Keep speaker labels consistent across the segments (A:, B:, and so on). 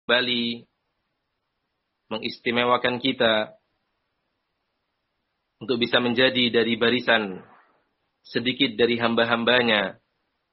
A: kembali mengistimewakan kita untuk bisa menjadi dari barisan sedikit dari hamba-hambanya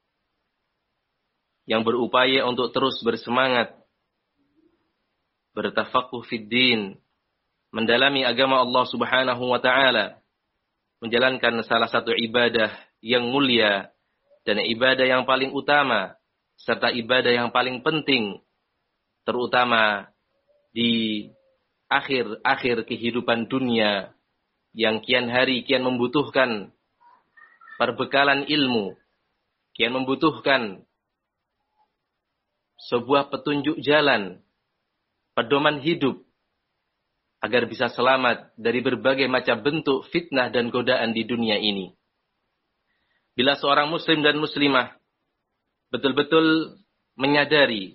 A: yang berupaya untuk terus bersemangat bertafaqquh fid din, mendalami agama Allah Subhanahu wa taala, menjalankan salah satu ibadah yang mulia dan ibadah yang paling utama serta ibadah yang paling penting, terutama di akhir-akhir kehidupan dunia yang kian hari kian membutuhkan perbekalan ilmu, kian membutuhkan sebuah petunjuk jalan, pedoman hidup, agar bisa selamat dari berbagai macam bentuk fitnah dan godaan di dunia ini. Bila seorang muslim dan muslimah betul-betul menyadari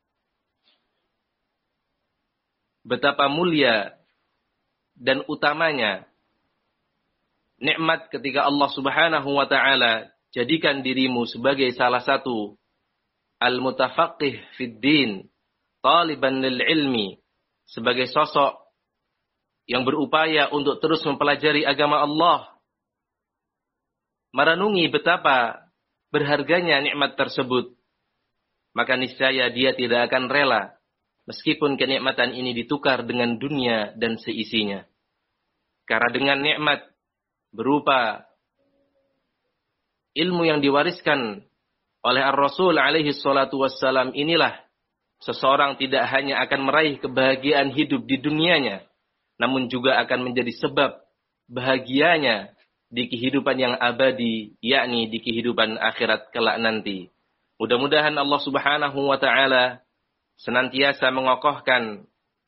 A: betapa mulia dan utamanya nikmat ketika Allah Subhanahu wa taala jadikan dirimu sebagai salah satu al-mutafaqqih fid din, taliban lil ilmi, sebagai sosok yang berupaya untuk terus mempelajari agama Allah, merenungi betapa berharganya nikmat tersebut, maka niscaya dia tidak akan rela meskipun kenikmatan ini ditukar dengan dunia dan seisinya. Karena dengan nikmat berupa ilmu yang diwariskan oleh Ar-Rasul alaihi salatu wassalam inilah seseorang tidak hanya akan meraih kebahagiaan hidup di dunianya, namun juga akan menjadi sebab bahagianya di kehidupan yang abadi, yakni di kehidupan akhirat kelak nanti. Mudah-mudahan Allah Subhanahu wa taala senantiasa mengokohkan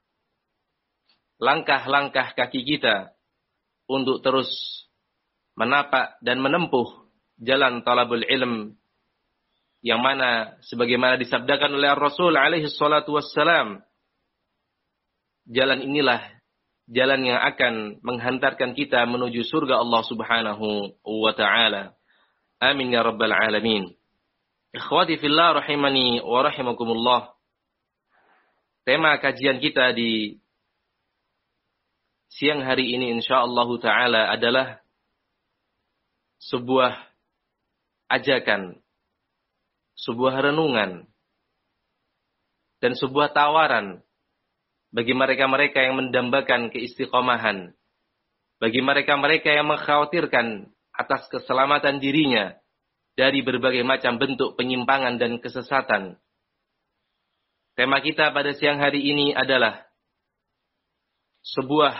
A: langkah-langkah kaki kita untuk terus menapak dan menempuh jalan talabul ilm, yang mana sebagaimana disabdakan oleh Rasul alaihi salatu wassalam, jalan inilah jalan yang akan menghantarkan kita menuju surga Allah Subhanahu wa taala. Amin ya rabbal alamin. Ikhwati fillah rahimani wa rahimakumullah. Tema kajian kita di siang hari ini insyaallah taala adalah sebuah ajakan, sebuah renungan, dan sebuah tawaran bagi mereka-mereka yang mendambakan keistiqomahan, bagi mereka-mereka yang mengkhawatirkan atas keselamatan dirinya dari berbagai macam bentuk penyimpangan dan kesesatan. Tema kita pada siang hari ini adalah sebuah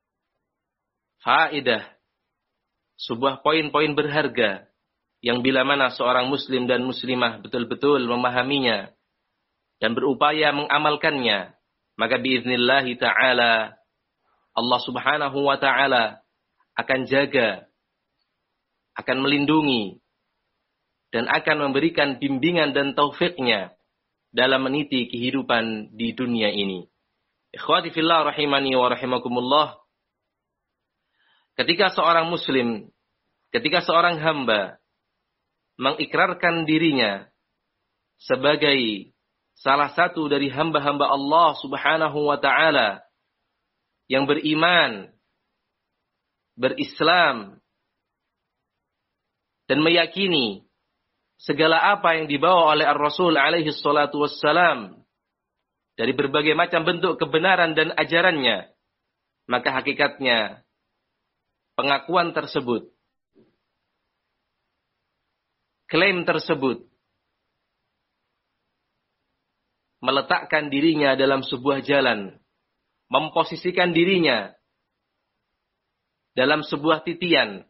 A: faedah, sebuah poin-poin berharga yang bila mana seorang muslim dan muslimah betul-betul memahaminya dan berupaya mengamalkannya, maka biiznillah ta'ala Allah Subhanahu wa ta'ala akan jaga, akan melindungi, dan akan memberikan bimbingan dan taufiknya dalam meniti kehidupan di dunia ini. Ikhwati fillah rahimani wa rahimakumullah. Ketika seorang muslim, ketika seorang hamba mengikrarkan dirinya sebagai salah satu dari hamba-hamba Allah Subhanahu wa ta'ala yang beriman, berislam, dan meyakini segala apa yang dibawa oleh Ar-Rasul alaihi salatu wassalam dari berbagai macam bentuk kebenaran dan ajarannya, maka hakikatnya pengakuan tersebut, klaim tersebut meletakkan dirinya dalam sebuah jalan, memposisikan dirinya dalam sebuah titian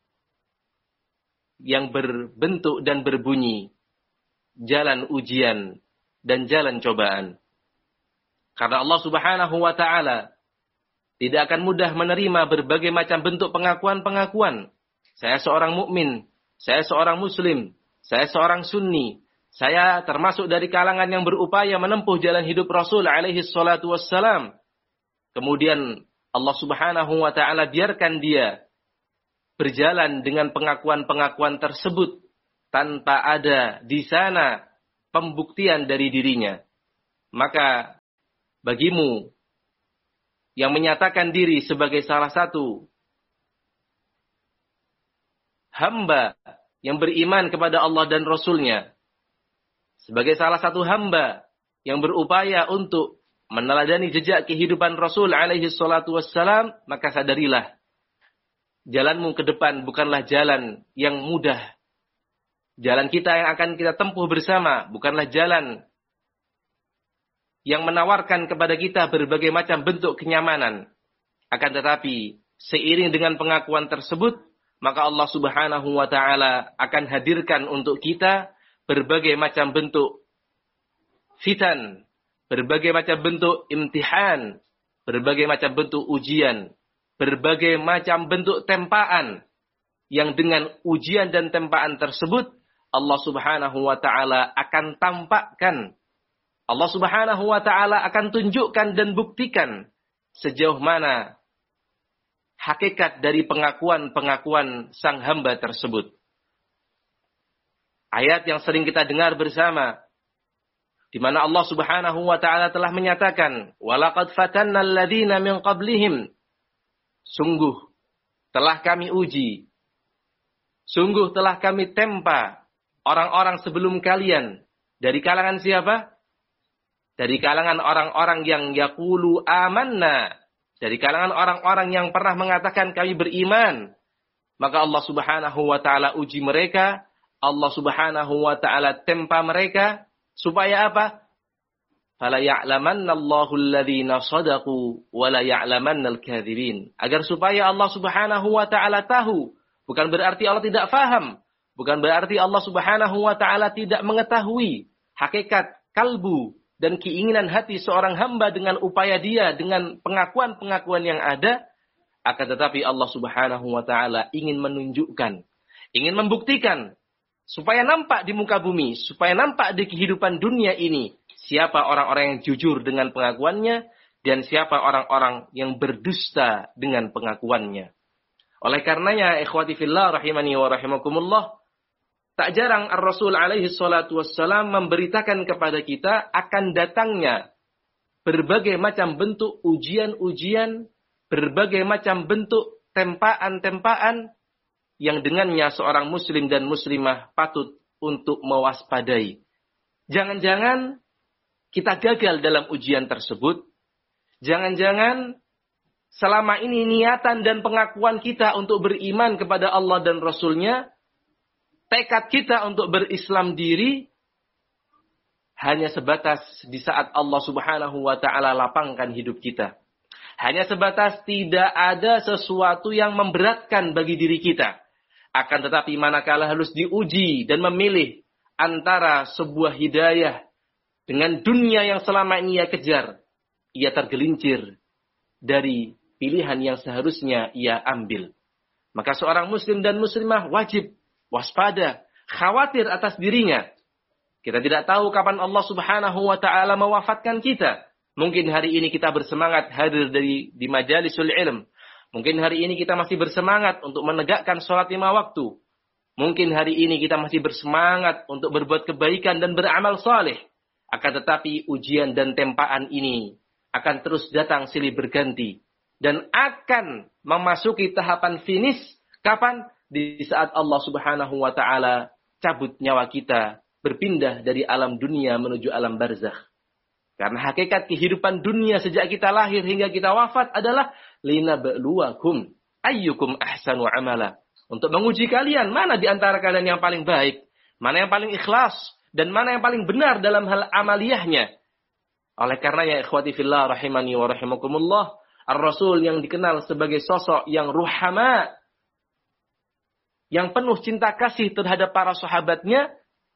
A: yang berbentuk dan berbunyi jalan ujian dan jalan cobaan. Karena Allah Subhanahu wa ta'ala tidak akan mudah menerima berbagai macam bentuk pengakuan-pengakuan. Saya seorang mukmin, saya seorang muslim, saya seorang sunni, saya termasuk dari kalangan yang berupaya menempuh jalan hidup Rasul alaihi salatu wassalam. Kemudian Allah Subhanahu wa ta'ala biarkan dia berjalan dengan pengakuan-pengakuan tersebut tanpa ada di sana pembuktian dari dirinya. Maka bagimu yang menyatakan diri sebagai salah satu hamba yang beriman kepada Allah dan Rasul-Nya, sebagai salah satu hamba yang berupaya untuk meneladani jejak kehidupan Rasul alaihi salatu wassalam, maka sadarilah, jalanmu ke depan bukanlah jalan yang mudah. Jalan kita yang akan kita tempuh bersama bukanlah jalan yang menawarkan kepada kita berbagai macam bentuk kenyamanan. Akan tetapi, seiring dengan pengakuan tersebut, maka Allah Subhanahu wa Ta'ala akan hadirkan untuk kita berbagai macam bentuk fitan, berbagai macam bentuk imtihan, berbagai macam bentuk ujian, berbagai macam bentuk tempaan, yang dengan ujian dan tempaan tersebut, Allah Subhanahu wa Ta'ala akan tampakkan, Allah Subhanahu wa Ta'ala akan tunjukkan dan buktikan sejauh mana hakikat dari pengakuan-pengakuan sang hamba tersebut. Ayat yang sering kita dengar bersama, di mana Allah Subhanahu wa Ta'ala telah menyatakan, "Walaqad fatanna alladziina min qablihim." Sungguh telah kami uji, sungguh telah kami tempa orang-orang sebelum kalian. Dari kalangan siapa? Dari kalangan orang-orang yang yaqulu amanna. Dari kalangan orang-orang yang pernah mengatakan kami beriman. Maka Allah Subhanahu wa Ta'ala uji mereka. Allah Subhanahu wa Ta'ala tempa mereka. Supaya apa? Fala ya'lamanna Allahu alladhina sadaqu wa la ya'lamanna al-kadhibin. Agar supaya Allah Subhanahu wa Ta'ala tahu. Bukan berarti Allah tidak faham. Bukan berarti Allah Subhanahu wa Ta'ala tidak mengetahui hakikat kalbu dan keinginan hati seorang hamba dengan upaya dia, dengan pengakuan-pengakuan yang ada. Akan tetapi Allah Subhanahu wa Ta'ala ingin menunjukkan, ingin membuktikan, supaya nampak di muka bumi, supaya nampak di kehidupan dunia ini, siapa orang-orang yang jujur dengan pengakuannya, dan siapa orang-orang yang berdusta dengan pengakuannya. Oleh karenanya, ikhwati fillah rahimani wa rahimakumullah, tak jarang Ar-Rasul alaihi salatu wassalam memberitakan kepada kita akan datangnya berbagai macam bentuk ujian-ujian, berbagai macam bentuk tempaan-tempaan yang dengannya seorang muslim dan muslimah patut untuk mewaspadai. Jangan-jangan kita gagal dalam ujian tersebut. Jangan-jangan selama ini niatan dan pengakuan kita untuk beriman kepada Allah dan Rasul-Nya, tekad kita untuk berislam diri hanya sebatas di saat Allah Subhanahu wa Ta'ala lapangkan hidup kita. Hanya sebatas tidak ada sesuatu yang memberatkan bagi diri kita. Akan tetapi manakala harus diuji dan memilih antara sebuah hidayah dengan dunia yang selama ini ia kejar, ia tergelincir dari pilihan yang seharusnya ia ambil. Maka seorang muslim dan muslimah wajib waspada, khawatir atas dirinya. Kita tidak tahu kapan Allah Subhanahu wa Ta'ala mewafatkan kita. Mungkin hari ini kita bersemangat hadir di majalisul ilm. Mungkin hari ini kita masih bersemangat untuk menegakkan sholat 5 waktu. Mungkin hari ini kita masih bersemangat untuk berbuat kebaikan dan beramal saleh. Akan tetapi ujian dan tempaan ini akan terus datang silih berganti. Dan akan memasuki tahapan finish. Kapan? Di saat Allah Subhanahu wa Ta'ala cabut nyawa kita, berpindah dari alam dunia menuju alam barzakh. Karena hakikat kehidupan dunia sejak kita lahir hingga kita wafat adalah linabluwakum ayyukum ahsanu amala. Untuk menguji kalian, mana di antara kalian yang paling baik, mana yang paling ikhlas, dan mana yang paling benar dalam hal amaliyahnya. Oleh karenanya ikhwati fillah rahimani wa rahimakumullah, Ar-Rasul yang dikenal sebagai sosok yang ruhama, yang penuh cinta kasih terhadap para sahabatnya,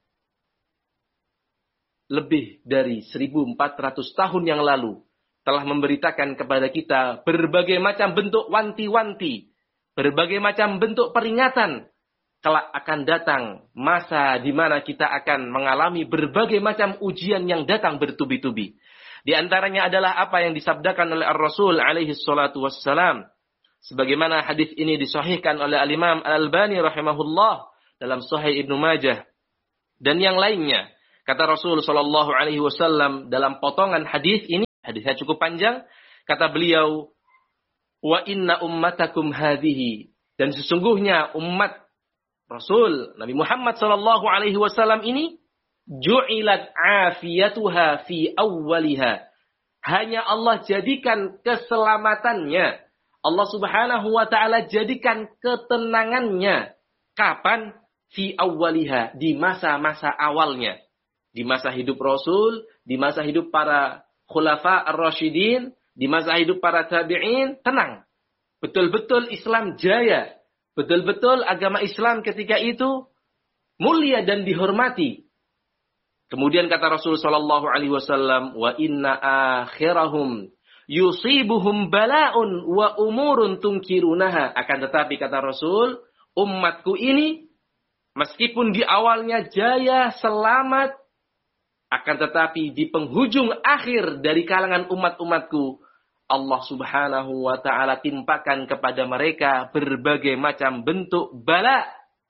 A: lebih dari 1400 tahun yang lalu telah memberitakan kepada kita berbagai macam bentuk wanti-wanti, berbagai macam bentuk peringatan. Kelak akan datang masa di mana kita akan mengalami berbagai macam ujian yang datang bertubi-tubi. Di antaranya adalah apa yang disabdakan oleh Ar-Rasul alaihi salatu wassalam. Sebagaimana hadis ini disahihkan oleh Al-Imam Al-Albani rahimahullah dalam Sahih Ibnu Majah dan yang lainnya. Kata Rasul sallallahu alaihi wasallam dalam potongan hadis ini, Hadisnya cukup panjang. Kata beliau, wa inna ummatakum hadhihi. Dan sesungguhnya umat Rasul Nabi Muhammad sallallahu alaihi wasallam ini ju'ilat afiyatuha fi awwaliha. Hanya Allah jadikan keselamatannya. Allah Subhanahu wa taala jadikan ketenangannya. Kapan? Fi awwaliha, di masa-masa awalnya. Di masa hidup Rasul, di masa hidup para khulafa ar-rasyidin, di masa hidup para tabi'in, tenang. Betul-betul Islam jaya. Betul-betul agama Islam ketika itu mulia dan dihormati. Kemudian kata Rasul sallallahu alaihi wasallam, wa inna akhirahum yusibuhum bala'un wa umurun tunkirunaha. Akan tetapi kata Rasul, umatku ini meskipun di awalnya jaya, selamat, akan tetapi di penghujung akhir dari kalangan umat-umatku, Allah Subhanahu wa ta'ala timpakan kepada mereka berbagai macam bentuk bala,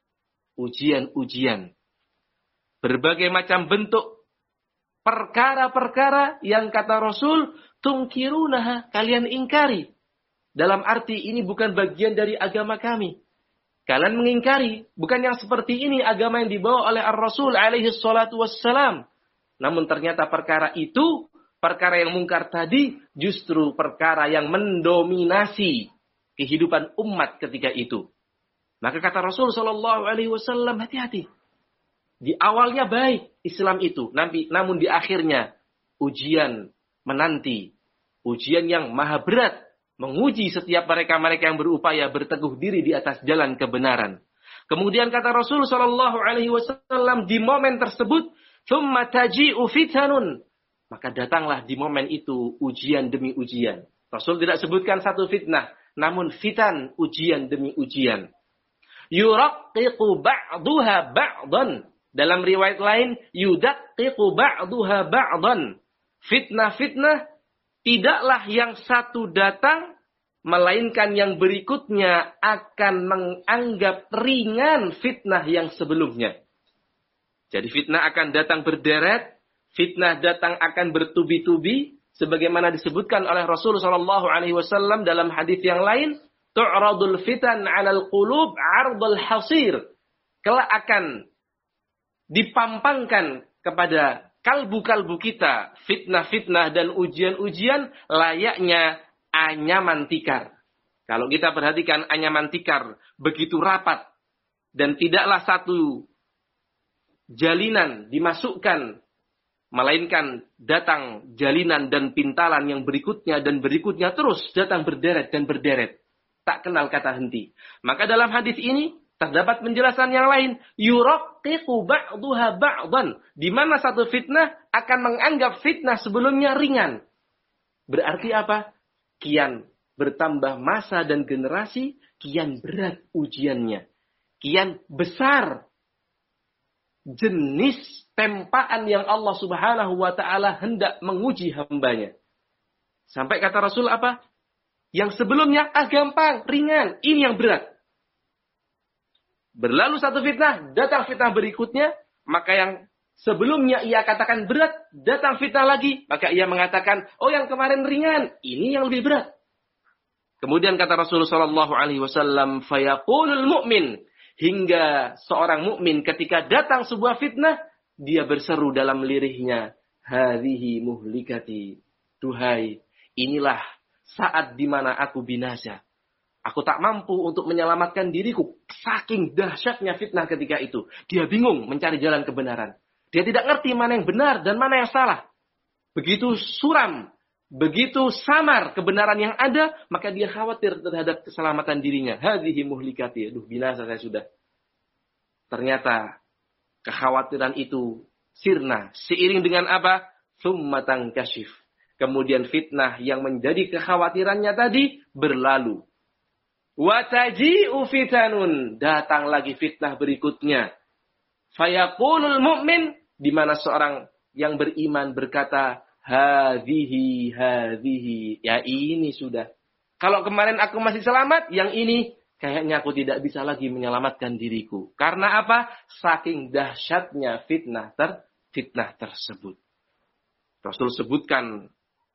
A: ujian-ujian. Berbagai macam bentuk perkara-perkara yang kata Rasul, tungkirunaha, kalian ingkari. Dalam arti ini bukan bagian dari agama kami. Kalian mengingkari, bukan yang seperti ini agama yang dibawa oleh Ar-Rasul alaihi salatu wassalam. Namun ternyata perkara itu, perkara yang mungkar tadi, justru perkara yang mendominasi kehidupan umat ketika itu. Maka kata Rasul sallallahu alaihi wasallam, hati-hati. Di awalnya baik Islam itu, namun di akhirnya ujian menanti. Ujian yang maha berat, menguji setiap mereka-mereka yang berupaya berteguh diri di atas jalan kebenaran. Kemudian kata Rasul sallallahu alaihi wasallam, di momen tersebut, "Tsumma taji'u fitanun." Maka datanglah di momen itu ujian demi ujian. Rasul tidak sebutkan satu fitnah, namun fitan, ujian demi ujian. Yuraqqiqu ba'duha ba'dan. Dalam riwayat lain, yudaqqiqu ba'duha ba'dan. Fitnah-fitnah tidaklah yang satu datang, melainkan yang berikutnya akan menganggap ringan fitnah yang sebelumnya. Jadi fitnah akan datang berderet, fitnah datang akan bertubi-tubi, sebagaimana disebutkan oleh Rasul sallallahu alaihi wasallam dalam hadis yang lain, tu'radul fitan 'alal qulub 'ardal hasir. Kelak akan dipampangkan kepada kalbu-kalbu kita fitnah-fitnah dan ujian-ujian layaknya anyaman tikar. Kalau kita perhatikan anyaman tikar begitu rapat dan tidaklah satu jalinan dimasukkan, melainkan datang jalinan dan pintalan yang berikutnya dan berikutnya terus datang berderet dan berderet. Tak kenal kata henti. Maka dalam hadis ini terdapat penjelasan yang lain. Yuraqqiqu ba'duha ba'dan. Di mana satu fitnah akan menganggap fitnah sebelumnya ringan. Berarti apa? Kian bertambah masa dan generasi, kian berat ujiannya. Kian besar jenis tempaan yang Allah Subhanahu wa ta'ala hendak menguji hambanya. Sampai kata Rasul apa? Yang sebelumnya gampang, ringan. Ini yang berat. Berlalu satu fitnah, datang fitnah berikutnya, maka yang sebelumnya ia katakan berat, datang fitnah lagi, maka ia mengatakan, oh yang kemarin ringan, ini yang lebih berat. Kemudian kata Rasulullah sallallahu alaihi wasallam, fayaqulul mu'min, hingga seorang mukmin ketika datang sebuah fitnah, dia berseru dalam lirihnya, hadhihi muhlikati, duhai, inilah saat di mana aku binasa. Aku tak mampu untuk menyelamatkan diriku. Saking dahsyatnya fitnah ketika itu. Dia bingung mencari jalan kebenaran. Dia tidak ngerti mana yang benar dan mana yang salah. Begitu suram, begitu samar kebenaran yang ada, maka dia khawatir terhadap keselamatan dirinya. Hadhihi muhlikati. Aduh, binasa saya sudah. Ternyata kekhawatiran itu sirna. Seiring dengan apa? Tsumma tankashif. Kemudian fitnah yang menjadi kekhawatirannya tadi berlalu. Wataji'u fitanun. Datang lagi fitnah berikutnya. Fayaqulul mu'min. Di mana seorang yang beriman berkata, hadhihi. Ya ini sudah. Kalau kemarin aku masih selamat, yang ini kayaknya aku tidak bisa lagi menyelamatkan diriku. Karena apa? Saking dahsyatnya fitnah tersebut. Rasul sebutkan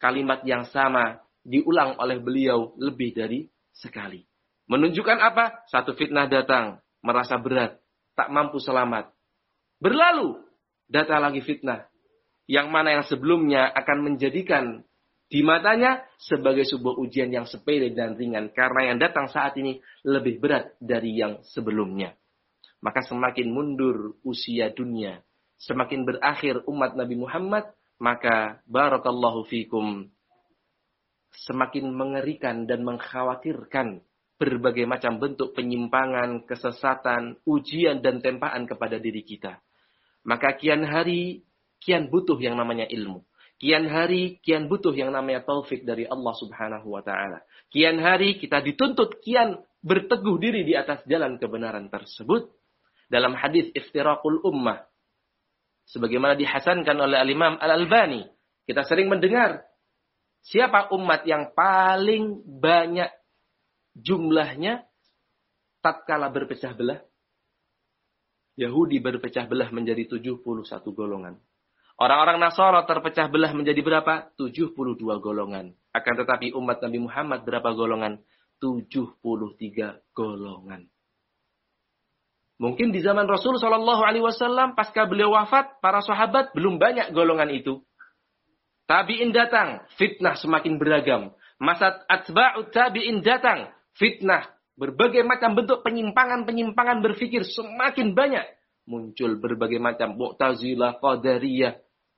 A: kalimat yang sama diulang oleh beliau lebih dari sekali. Menunjukkan apa? Satu fitnah datang, merasa berat, tak mampu selamat. Berlalu, datang lagi fitnah. Yang mana yang sebelumnya akan menjadikan di matanya sebagai sebuah ujian yang sepele dan ringan. Karena yang datang saat ini lebih berat dari yang sebelumnya. Maka semakin mundur usia dunia, semakin berakhir umat Nabi Muhammad, maka barakallahu fikum, semakin mengerikan dan mengkhawatirkan berbagai macam bentuk penyimpangan, kesesatan, ujian dan tempaan kepada diri kita. Maka kian hari, kian butuh yang namanya ilmu. Kian hari, kian butuh yang namanya taufik dari Allah Subhanahu wa ta'ala. Kian hari kita dituntut kian berteguh diri di atas jalan kebenaran tersebut. Dalam hadis iftiraqul ummah, sebagaimana dihasankan oleh Al-Imam Al-Albani, kita sering mendengar siapa umat yang paling banyak jumlahnya tatkala berpecah belah? Yahudi berpecah belah menjadi 71 golongan. Orang-orang Nasara terpecah belah menjadi berapa? 72 golongan. Akan tetapi umat Nabi Muhammad berapa golongan? 73 golongan. Mungkin di zaman Rasul SAW, pasca beliau wafat, para sahabat belum banyak golongan itu. Tabi'in datang, fitnah semakin beragam. Masa atba'ut tabi'in datang, fitnah. Berbagai macam bentuk penyimpangan-penyimpangan berfikir semakin banyak. Muncul berbagai macam Mu'tazilah, Qadariyah.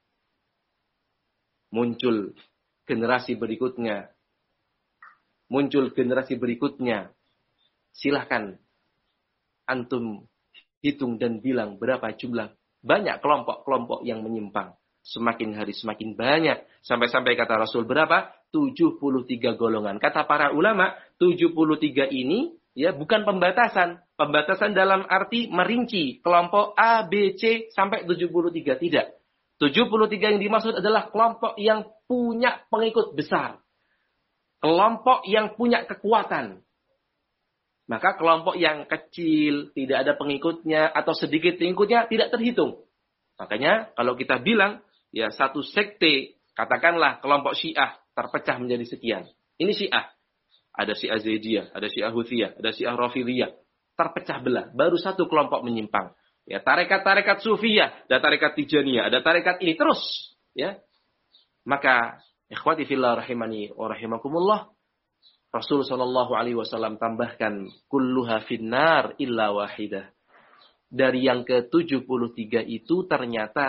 A: Muncul generasi berikutnya. Silahkan antum hitung dan bilang berapa jumlah banyak kelompok-kelompok yang menyimpang. Semakin hari semakin banyak. Sampai-sampai kata Rasul berapa? 73 golongan. Kata para ulama, 73 ini ya bukan pembatasan. Pembatasan dalam arti merinci kelompok A, B, C sampai 73. Tidak. 73 yang dimaksud adalah kelompok yang punya pengikut besar. Kelompok yang punya kekuatan. Maka kelompok yang kecil, tidak ada pengikutnya, atau sedikit pengikutnya, tidak terhitung. Makanya kalau kita bilang, ya satu sekte, katakanlah kelompok Syiah, terpecah menjadi sekian. Ini Syiah. Ada Syiah Zaidiyah, ada Syiah Huthiyah, ada Syiah Rafidhiyah. Terpecah belah. Baru satu kelompok menyimpang. Ya, tarekat-tarekat Sufiyah, ada tarekat Tijaniyah, ada tarekat ini terus. Ya. Maka, ikhwati fillah rahimani wa rahimakumullah, Rasul SAW tambahkan, kulluha finnar illa wahidah. Dari yang ke-73 itu ternyata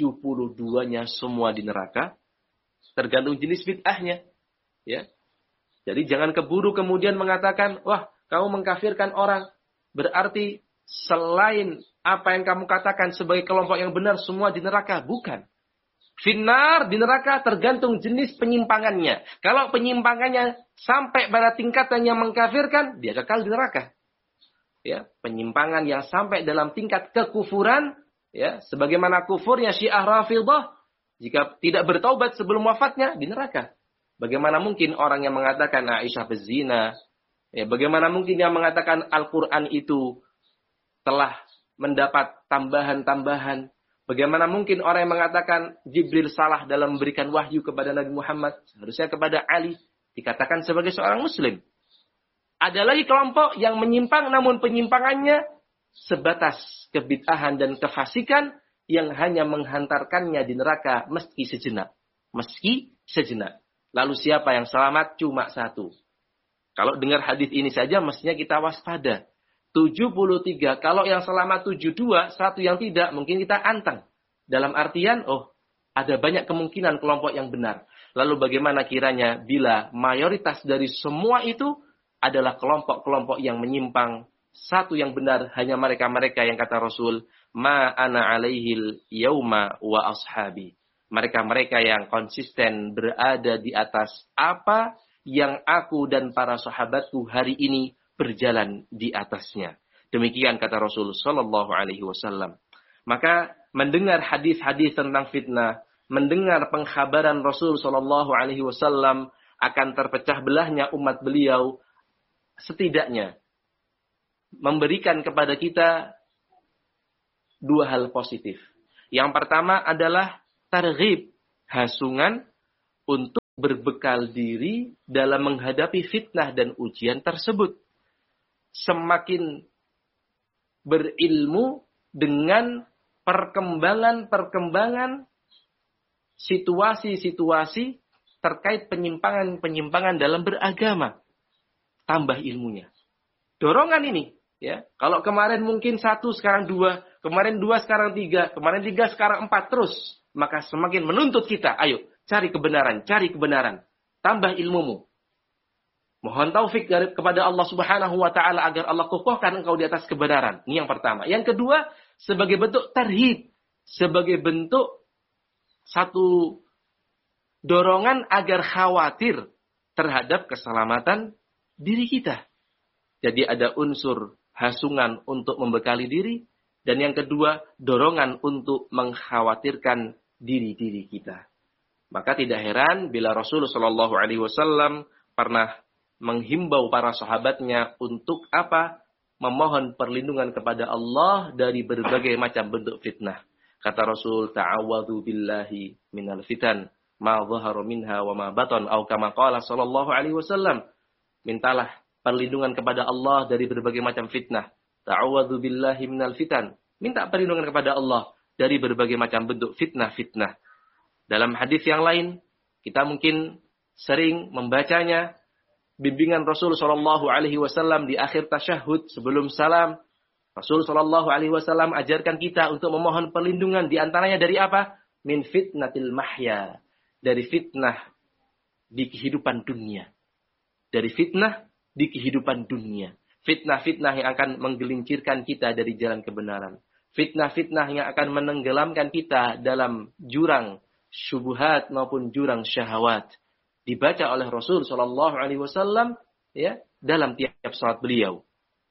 A: 72-nya semua di neraka. Tergantung jenis bid'ahnya. Ya. Jadi jangan keburu kemudian mengatakan, wah kamu mengkafirkan orang. Berarti selain apa yang kamu katakan sebagai kelompok yang benar semua di neraka. Bukan. Finnar di neraka tergantung jenis penyimpangannya. Kalau penyimpangannya sampai pada tingkatan yang mengkafirkan, dia kekal di neraka. Ya, penyimpangan yang sampai dalam tingkat kekufuran, ya, sebagaimana kufurnya Syiah Rafidhah, jika tidak bertaubat sebelum wafatnya di neraka. Bagaimana mungkin orang yang mengatakan Aisyah berzina, ya, bagaimana mungkin yang mengatakan Al-Quran itu telah mendapat tambahan-tambahan. Bagaimana mungkin orang yang mengatakan Jibril salah dalam memberikan wahyu kepada Nabi Muhammad, seharusnya kepada Ali, dikatakan sebagai seorang muslim. Ada lagi kelompok yang menyimpang, namun penyimpangannya sebatas kebid'ahan dan kefasikan yang hanya menghantarkannya di neraka meski sejenak. Meski sejenak. Lalu siapa yang selamat? Cuma satu. Kalau dengar hadis ini saja, mestinya kita waspada. 73, kalau yang selamat 72, satu yang tidak, mungkin kita anteng. Dalam artian, ada banyak kemungkinan kelompok yang benar. Lalu bagaimana kiranya bila mayoritas dari semua itu adalah kelompok-kelompok yang menyimpang. Satu yang benar hanya mereka-mereka yang kata Rasul, ma ana alaihil yauma wa ashabi. Mereka-mereka yang konsisten berada di atas apa yang aku dan para sahabatku hari ini berjalan di atasnya. Demikian kata Rasul sallallahu alaihi wasallam. Maka mendengar hadis-hadis tentang fitnah, mendengar pengkhabaran Rasul sallallahu alaihi wasallam akan terpecah belahnya umat beliau, setidaknya memberikan kepada kita dua hal positif. Yang pertama adalah targhib, hasungan untuk berbekal diri dalam menghadapi fitnah dan ujian tersebut. Semakin berilmu dengan perkembangan situasi-situasi terkait penyimpangan-penyimpangan dalam beragama. Tambah ilmunya. Dorongan ini, ya. Kalau kemarin mungkin 1, sekarang 2, kemarin 2, sekarang 3, kemarin 3, sekarang 4 terus, maka semakin menuntut kita, ayo cari kebenaran, tambah ilmumu. Mohon taufik kepada Allah Subhanahu wa taala agar Allah kokohkan engkau di atas kebenaran. Ini yang pertama. Yang kedua, sebagai bentuk tarhib, sebagai bentuk satu dorongan agar khawatir terhadap keselamatan diri kita. Jadi ada unsur hasungan untuk membekali diri, dan yang kedua, dorongan untuk mengkhawatirkan diri-diri kita. Maka tidak heran bila Rasulullah Shallallahu Alaihi Wasallam pernah menghimbau para sahabatnya untuk apa? Memohon perlindungan kepada Allah dari berbagai macam bentuk fitnah. Kata Rasul, ta'awadhu billahi minal fitan, ma dhahara minha wa ma batan, atau kama qala sallallahu alaihi wasallam. Mintalah perlindungan kepada Allah dari berbagai macam fitnah. Ta'awadhu billahi minal fitan. Minta perlindungan kepada Allah dari berbagai macam bentuk fitnah-fitnah. Dalam hadis yang lain, kita mungkin sering membacanya, bimbingan Rasul sallallahu alaihi wasallam di akhir tasyahud sebelum salam. Rasul sallallahu alaihi wasallam ajarkan kita untuk memohon perlindungan, di antaranya dari apa? Min fitnatil mahya. Dari fitnah di kehidupan dunia. Dari fitnah di kehidupan dunia. Fitnah-fitnah yang akan menggelincirkan kita dari jalan kebenaran. Fitnah-fitnah yang akan menenggelamkan kita dalam jurang syubhat maupun jurang syahwat. Dibaca oleh Rasul sallallahu alaihi wasallam ya dalam tiap salat beliau.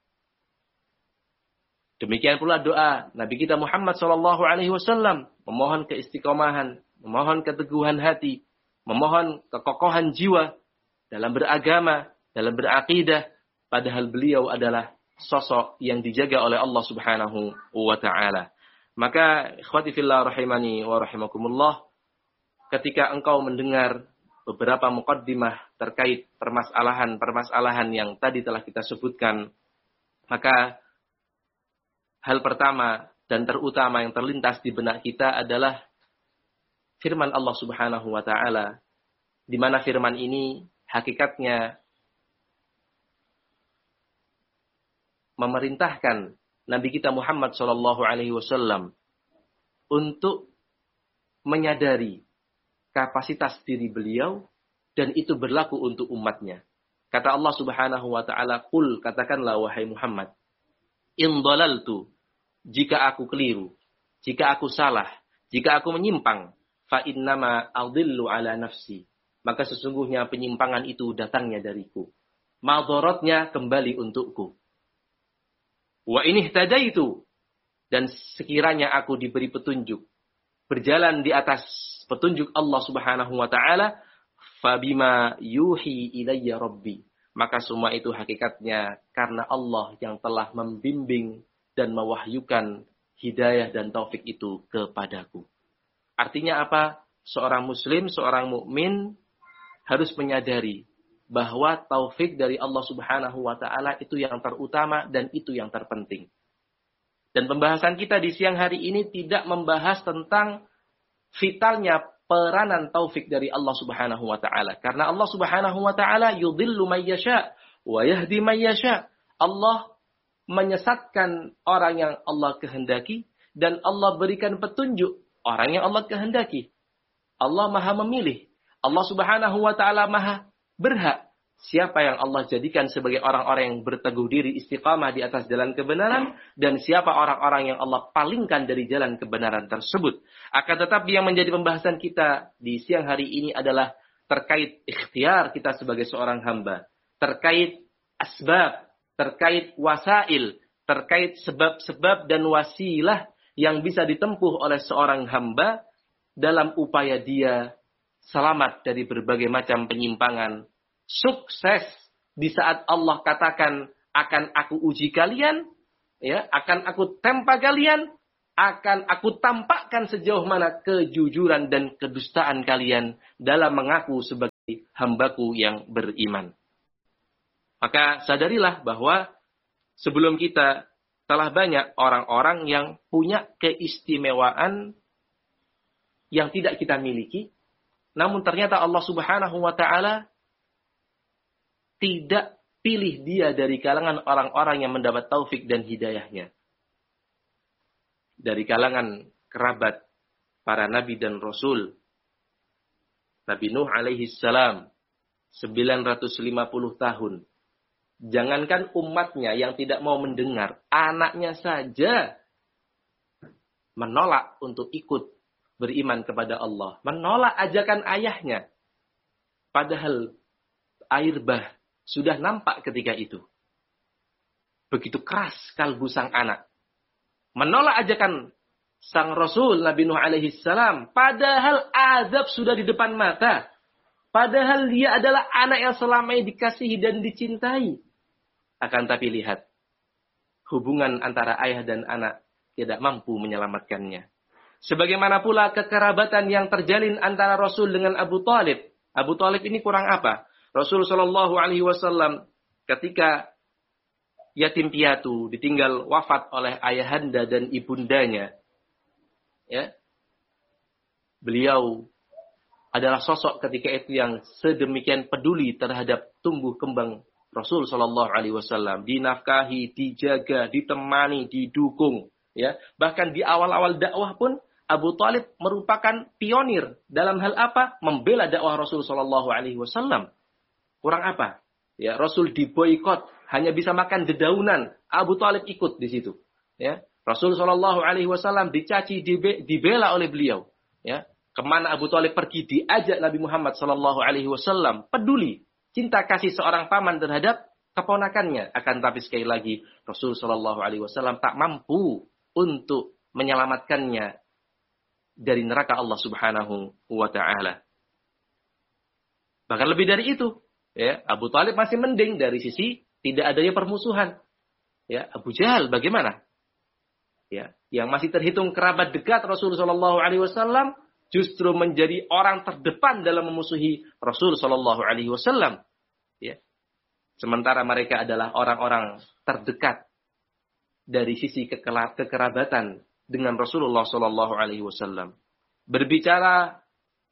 A: Demikian pula doa Nabi kita Muhammad sallallahu alaihi wasallam memohon keistiqomahan, memohon keteguhan hati, memohon kekokohan jiwa dalam beragama, dalam berakidah, padahal beliau adalah sosok yang dijaga oleh Allah Subhanahu wa taala. Maka ikhwati fillah rahimani wa rahimakumullah, ketika engkau mendengar beberapa muqaddimah terkait permasalahan yang tadi telah kita sebutkan, maka hal pertama dan terutama yang terlintas di benak kita adalah firman Allah Subhanahu wa taala, di mana firman ini hakikatnya memerintahkan Nabi kita Muhammad sallallahu alaihi wasallam untuk menyadari kapasitas diri beliau, dan itu berlaku untuk umatnya. Kata Allah Subhanahu wa taala, "Qul," katakanlah wahai Muhammad, "in dhalaltu," jika aku keliru, jika aku salah, jika aku menyimpang, fa innama adillu ala nafsi, maka sesungguhnya penyimpangan itu datangnya dariku. Madharatnya kembali untukku. Wa in ihtadaitu, dan sekiranya aku diberi petunjuk, berjalan di atas petunjuk Allah Subhanahu wa taala, fabima yuhi ilayya rabbi, maka semua itu hakikatnya karena Allah yang telah membimbing dan mewahyukan hidayah dan taufik itu kepadaku. Artinya apa? Seorang muslim, seorang mukmin harus menyadari bahwa taufik dari Allah Subhanahu wa taala itu yang terutama dan itu yang terpenting. Dan pembahasan kita di siang hari ini tidak membahas tentang vitalnya peranan taufik dari Allah Subhanahu wa taala. Karena Allah Subhanahu wa taala yudhillu may yasha wa yahdi may yasha. Allah menyesatkan orang yang Allah kehendaki dan Allah berikan petunjuk orang yang Allah kehendaki. Allah Maha memilih. Allah Subhanahu wa taala Maha berhak. Siapa yang Allah jadikan sebagai orang-orang yang berteguh diri istiqamah di atas jalan kebenaran, dan siapa orang-orang yang Allah palingkan dari jalan kebenaran tersebut. Akan tetapi yang menjadi pembahasan kita di siang hari ini adalah terkait ikhtiar kita sebagai seorang hamba, terkait asbab, terkait wasail, terkait sebab-sebab dan wasilah yang bisa ditempuh oleh seorang hamba dalam upaya dia selamat dari berbagai macam penyimpangan, sukses di saat Allah katakan akan aku uji kalian, ya, akan aku tempa kalian, akan aku tampakkan sejauh mana kejujuran dan kedustaan kalian dalam mengaku sebagai hambaku yang beriman. Maka sadarilah bahwa sebelum kita telah banyak orang-orang yang punya keistimewaan yang tidak kita miliki, namun ternyata Allah Subhanahu wa taala tidak pilih dia dari kalangan orang-orang yang mendapat taufik dan hidayahnya. Dari kalangan kerabat para nabi dan rasul. Nabi Nuh alaihi salam 950 tahun. Jangankan umatnya yang tidak mau mendengar, anaknya saja menolak untuk ikut beriman kepada Allah. Menolak ajakan ayahnya. Padahal air bah sudah nampak ketika itu. Begitu keras kalbu sang anak. Menolak ajakan sang Rasul Nabi Nuh alaihi salam. Padahal azab sudah di depan mata. Padahal dia adalah anak yang selama ini dikasihi dan dicintai. Akan tapi lihat, hubungan antara ayah dan anak tidak mampu menyelamatkannya. Sebagaimana pula kekerabatan yang terjalin antara Rasul dengan Abu Thalib. Abu Thalib ini kurang apa? Rasul Shallallahu Alaihi Wasallam ketika yatim piatu ditinggal wafat oleh ayahanda dan ibundanya, ya, beliau adalah sosok ketika itu yang sedemikian peduli terhadap tumbuh kembang Rasul Shallallahu Alaihi Wasallam, dinafkahi, dijaga, ditemani, didukung, ya. Bahkan di awal-awal dakwah pun Abu Thalib merupakan pionir dalam hal apa? Membela dakwah Rasul Shallallahu Alaihi Wasallam. Kurang apa? Ya, Rasul diboikot, hanya bisa makan dedaunan. Abu Thalib ikut di situ. Ya, Rasul Shallallahu Alaihi Wasallam dicaci, dibela oleh beliau. Ya, kemana Abu Thalib pergi diajak Nabi Muhammad Shallallahu Alaihi Wasallam peduli. Cinta kasih seorang paman terhadap keponakannya. Akan tapi sekali lagi Rasul Shallallahu Alaihi Wasallam tak mampu untuk menyelamatkannya dari neraka Allah Subhanahu wa Ta'ala. Bahkan lebih dari itu, ya, Abu Thalib masih mending dari sisi tidak adanya permusuhan. Ya, Abu Jahal bagaimana? Ya, yang masih terhitung kerabat dekat Rasul Shallallahu Alaihi Wasallam justru menjadi orang terdepan dalam memusuhi Rasul Shallallahu Alaihi Wasallam. Ya. Sementara mereka adalah orang-orang terdekat dari sisi kekerabatan dengan Rasulullah Shallallahu Alaihi Wasallam. Berbicara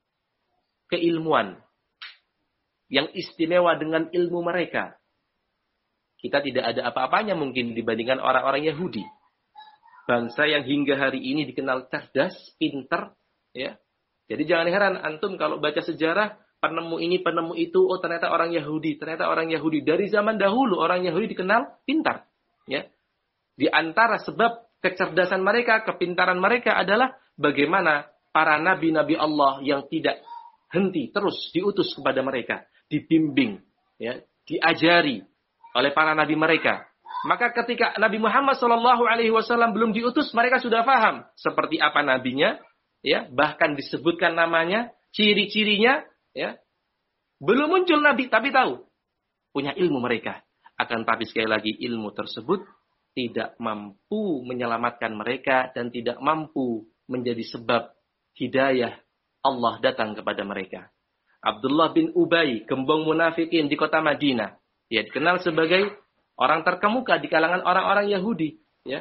A: keilmuan yang istimewa dengan ilmu mereka, kita tidak ada apa-apanya mungkin dibandingkan orang-orang Yahudi. Bangsa yang hingga hari ini dikenal cerdas, pintar, ya. Jadi jangan heran antum kalau baca sejarah, penemu ini, penemu itu, oh ternyata orang Yahudi, ternyata orang Yahudi. Dari zaman dahulu orang Yahudi dikenal pintar. Ya. Di antara sebab kecerdasan mereka, kepintaran mereka adalah bagaimana para nabi-nabi Allah yang tidak henti terus diutus kepada mereka, dibimbing, ya, diajari oleh para nabi mereka. Maka ketika Nabi Muhammad SAW belum diutus, mereka sudah paham seperti apa nabinya. Ya, bahkan disebutkan namanya, ciri-cirinya, ya. Belum muncul nabi tapi tahu. Punya ilmu mereka. Akan tapi sekali lagi ilmu tersebut tidak mampu menyelamatkan mereka dan tidak mampu menjadi sebab hidayah Allah datang kepada mereka. Abdullah bin Ubay, gembong munafikin di kota Madinah, ya, dikenal sebagai orang terkemuka di kalangan orang-orang Yahudi, ya.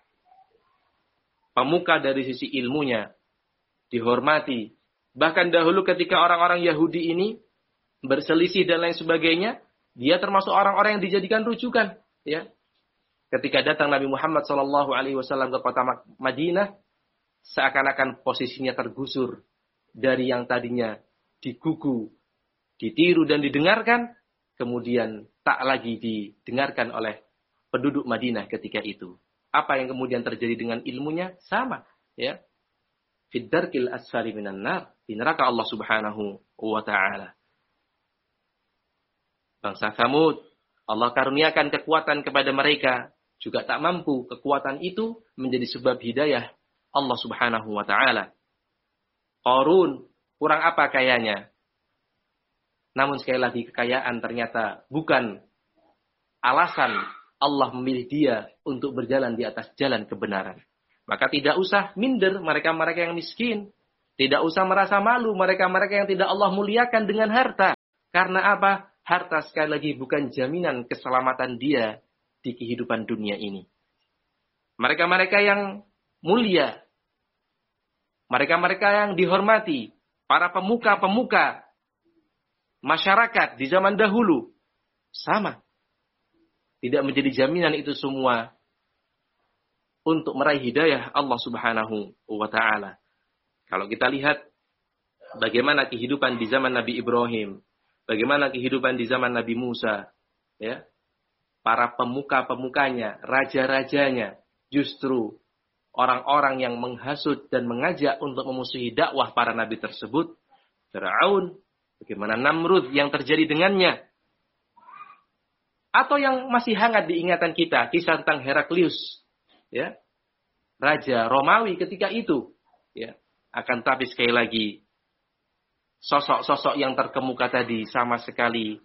A: Pemuka dari sisi ilmunya, dihormati. Bahkan dahulu ketika orang-orang Yahudi ini berselisih dan lain sebagainya, dia termasuk orang-orang yang dijadikan rujukan. Ya. Ketika datang Nabi Muhammad SAW ke kota Madinah, seakan-akan posisinya tergusur dari yang tadinya digugu, ditiru dan didengarkan, kemudian tak lagi didengarkan oleh penduduk Madinah ketika itu. Apa yang kemudian terjadi dengan ilmunya? Sama. Ya. Fiddarkil asfali minan nar, di neraka Allah Subhanahu wa Ta'ala. Bangsa Tsamud, Allah karuniakan kekuatan kepada mereka, juga tak mampu kekuatan itu menjadi sebab hidayah Allah Subhanahu wa Ta'ala. Qarun, kurang apa kayanya? Namun sekali lagi kekayaan ternyata bukan alasan Allah memilih dia untuk berjalan di atas jalan kebenaran. Maka tidak usah minder mereka-mereka yang miskin. Tidak usah merasa malu mereka-mereka yang tidak Allah muliakan dengan harta. Karena apa? Harta sekali lagi bukan jaminan keselamatan dia di kehidupan dunia ini. Mereka-mereka yang mulia, mereka-mereka yang dihormati, para pemuka-pemuka masyarakat di zaman dahulu, sama. Tidak menjadi jaminan itu semua untuk meraih hidayah Allah Subhanahu wa Ta'ala. Kalau kita lihat bagaimana kehidupan di zaman Nabi Ibrahim, bagaimana kehidupan di zaman Nabi Musa, ya, para pemuka-pemukanya, raja-rajanya, justru orang-orang yang menghasut dan mengajak untuk memusuhi dakwah para nabi tersebut. Fir'aun, bagaimana Namrud yang terjadi dengannya. Atau yang masih hangat diingatan kita, kisah tentang Heraklius, ya, raja Romawi ketika itu, ya. Akan tapi sekali lagi, sosok-sosok yang terkemuka tadi sama sekali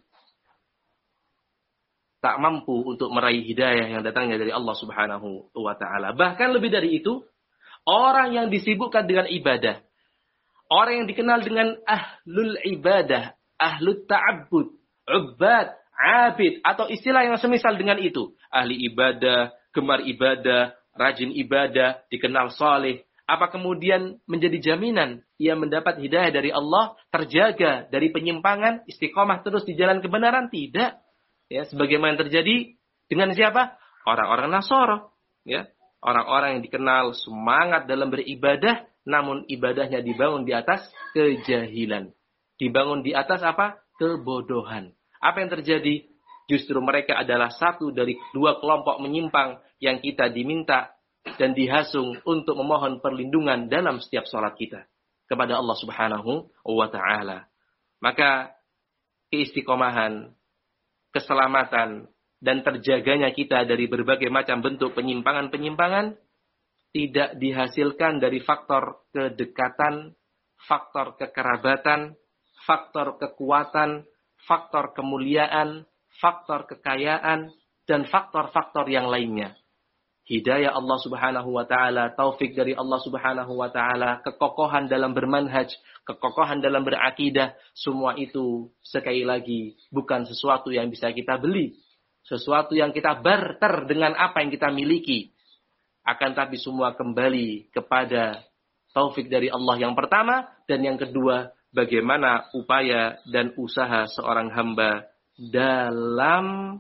A: tak mampu untuk meraih hidayah yang datangnya dari Allah Subhanahu wa Ta'ala. Bahkan lebih dari itu, orang yang disibukkan dengan ibadah, orang yang dikenal dengan ahlul ibadah, ahlul ta'abbud, ubbad, abid, atau istilah yang semisal dengan itu. Ahli ibadah, gemar ibadah, rajin ibadah, dikenal saleh. Apa kemudian menjadi jaminan ia mendapat hidayah dari Allah, terjaga dari penyimpangan, istiqomah terus di jalan kebenaran? Tidak. Ya, sebagaimana terjadi dengan siapa? Orang-orang Nasara, ya. Orang-orang yang dikenal semangat dalam beribadah, namun ibadahnya dibangun di atas kejahilan. Dibangun di atas apa? Kebodohan. Apa yang terjadi? Justru mereka adalah satu dari dua kelompok menyimpang yang kita diminta dan dihasung untuk memohon perlindungan dalam setiap sholat kita kepada Allah Subhanahu wa Ta'ala. Maka keistiqomahan, keselamatan, dan terjaganya kita dari berbagai macam bentuk penyimpangan-penyimpangan tidak dihasilkan dari faktor kedekatan, faktor kekerabatan, faktor kekuatan, faktor kemuliaan, faktor kekayaan, dan faktor-faktor yang lainnya. Hidayah Allah Subhanahu wa Ta'ala, taufik dari Allah Subhanahu wa Ta'ala, kekokohan dalam bermanhaj, kekokohan dalam berakidah, semua itu sekali lagi bukan sesuatu yang bisa kita beli, sesuatu yang kita barter dengan apa yang kita miliki. Akan tapi semua kembali kepada taufik dari Allah yang pertama, dan yang kedua, bagaimana upaya dan usaha seorang hamba dalam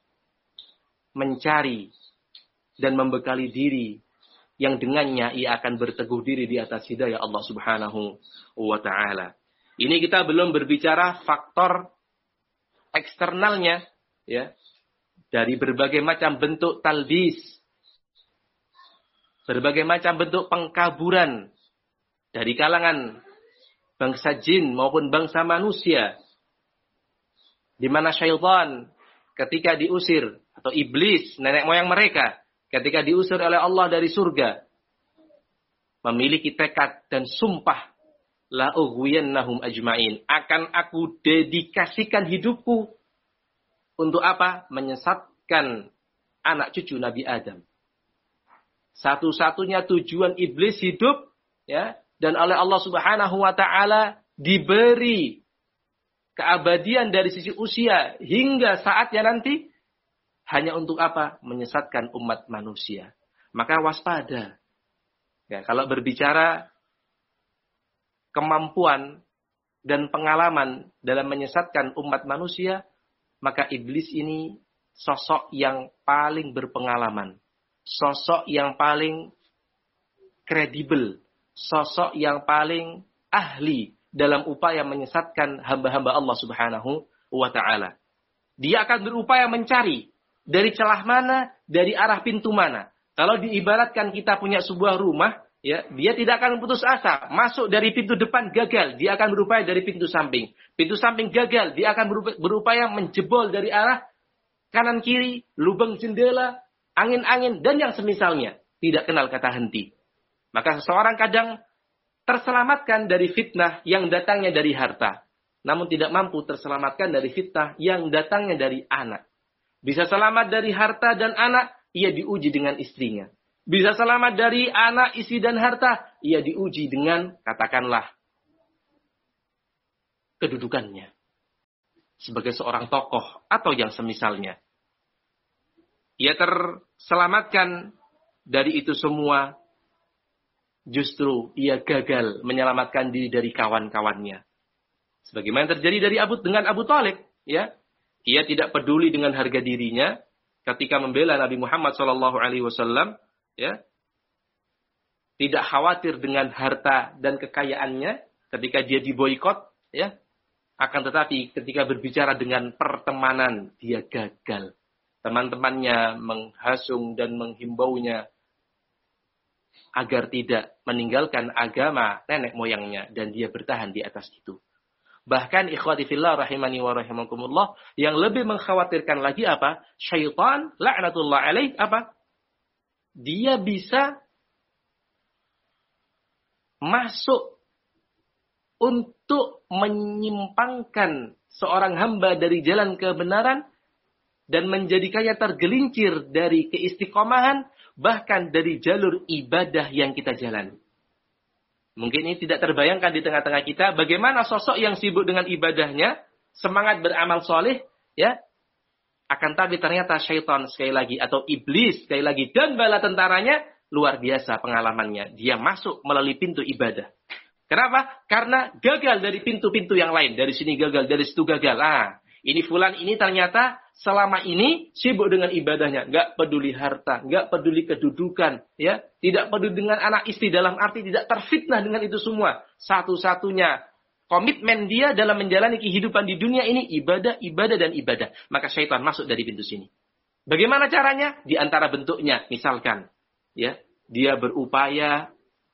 A: mencari dan membekali diri yang dengannya ia akan berteguh diri di atas hidayah Allah Subhanahu wa Ta'ala. Ini kita belum berbicara faktor eksternalnya, ya, dari berbagai macam bentuk talbis, berbagai macam bentuk pengkaburan dari kalangan bangsa jin maupun bangsa manusia, di mana syaitan ketika diusir, atau iblis, nenek moyang mereka, ketika diusir oleh Allah dari surga, memiliki tekad dan sumpah, la ughwiyannahum ajmain, akan aku dedikasikan hidupku untuk apa? Menyesatkan anak cucu Nabi Adam. Satu-satunya tujuan iblis hidup, ya, dan oleh Allah Subhanahu wa Ta'ala diberi keabadian dari sisi usia hingga saatnya nanti, hanya untuk apa? Menyesatkan umat manusia. Maka waspada. Ya, kalau berbicara kemampuan dan pengalaman dalam menyesatkan umat manusia, maka iblis ini sosok yang paling berpengalaman. Sosok yang paling kredibel. Sosok yang paling ahli dalam upaya menyesatkan hamba-hamba Allah Subhanahu wa Ta'ala. Dia akan berupaya mencari dari celah mana, dari arah pintu mana. Kalau diibaratkan kita punya sebuah rumah, ya, dia tidak akan putus asa. Masuk dari pintu depan gagal, dia akan berupaya dari pintu samping. Pintu samping gagal, dia akan berupaya menjebol dari arah kanan kiri, lubang jendela, angin-angin, dan yang semisalnya. Tidak kenal kata henti. Maka seseorang kadang terselamatkan dari fitnah yang datangnya dari harta, namun tidak mampu terselamatkan dari fitnah yang datangnya dari anak. Bisa selamat dari harta dan anak, ia diuji dengan istrinya. Bisa selamat dari anak, istri, dan harta, ia diuji dengan, katakanlah, kedudukannya. sebagai seorang tokoh atau yang semisalnya. Ia terselamatkan dari itu semua, justru ia gagal menyelamatkan diri dari kawan-kawannya. Sebagaimana terjadi dengan Abu Thalib, ya. Ia tidak peduli dengan harga dirinya ketika membela Nabi Muhammad SAW, ya. Tidak khawatir dengan harta dan kekayaannya ketika dia diboikot, ya. Akan tetapi ketika berbicara dengan pertemanan, dia gagal. Teman-temannya menghasung dan menghimbaunya agar tidak meninggalkan agama nenek moyangnya, dan dia bertahan di atas itu. Bahkan ikhwati fillah rahimani wa rahimakumullah, yang lebih mengkhawatirkan lagi apa? Syaitan la'natullah alaih apa? Dia bisa masuk untuk menyimpangkan seorang hamba dari jalan kebenaran dan menjadikannya tergelincir dari keistiqomahan, bahkan dari jalur ibadah yang kita jalani. Mungkin ini tidak terbayangkan di tengah-tengah kita, bagaimana sosok yang sibuk dengan ibadahnya, semangat beramal soleh, ya, akan tapi ternyata syaitan sekali lagi, atau iblis sekali lagi, dan bala tentaranya, luar biasa pengalamannya. Dia masuk melalui pintu ibadah. Kenapa? Karena gagal dari pintu-pintu yang lain. Dari sini gagal, dari situ gagal. Ini fulan ini ternyata selama ini sibuk dengan ibadahnya. Nggak peduli harta, nggak peduli kedudukan. Ya, tidak peduli dengan anak istri, dalam arti tidak terfitnah dengan itu semua. Satu-satunya komitmen dia dalam menjalani kehidupan di dunia ini ibadah, ibadah, dan ibadah. Maka syaitan masuk dari pintu sini. Bagaimana caranya? Di antara bentuknya, misalkan, ya, dia berupaya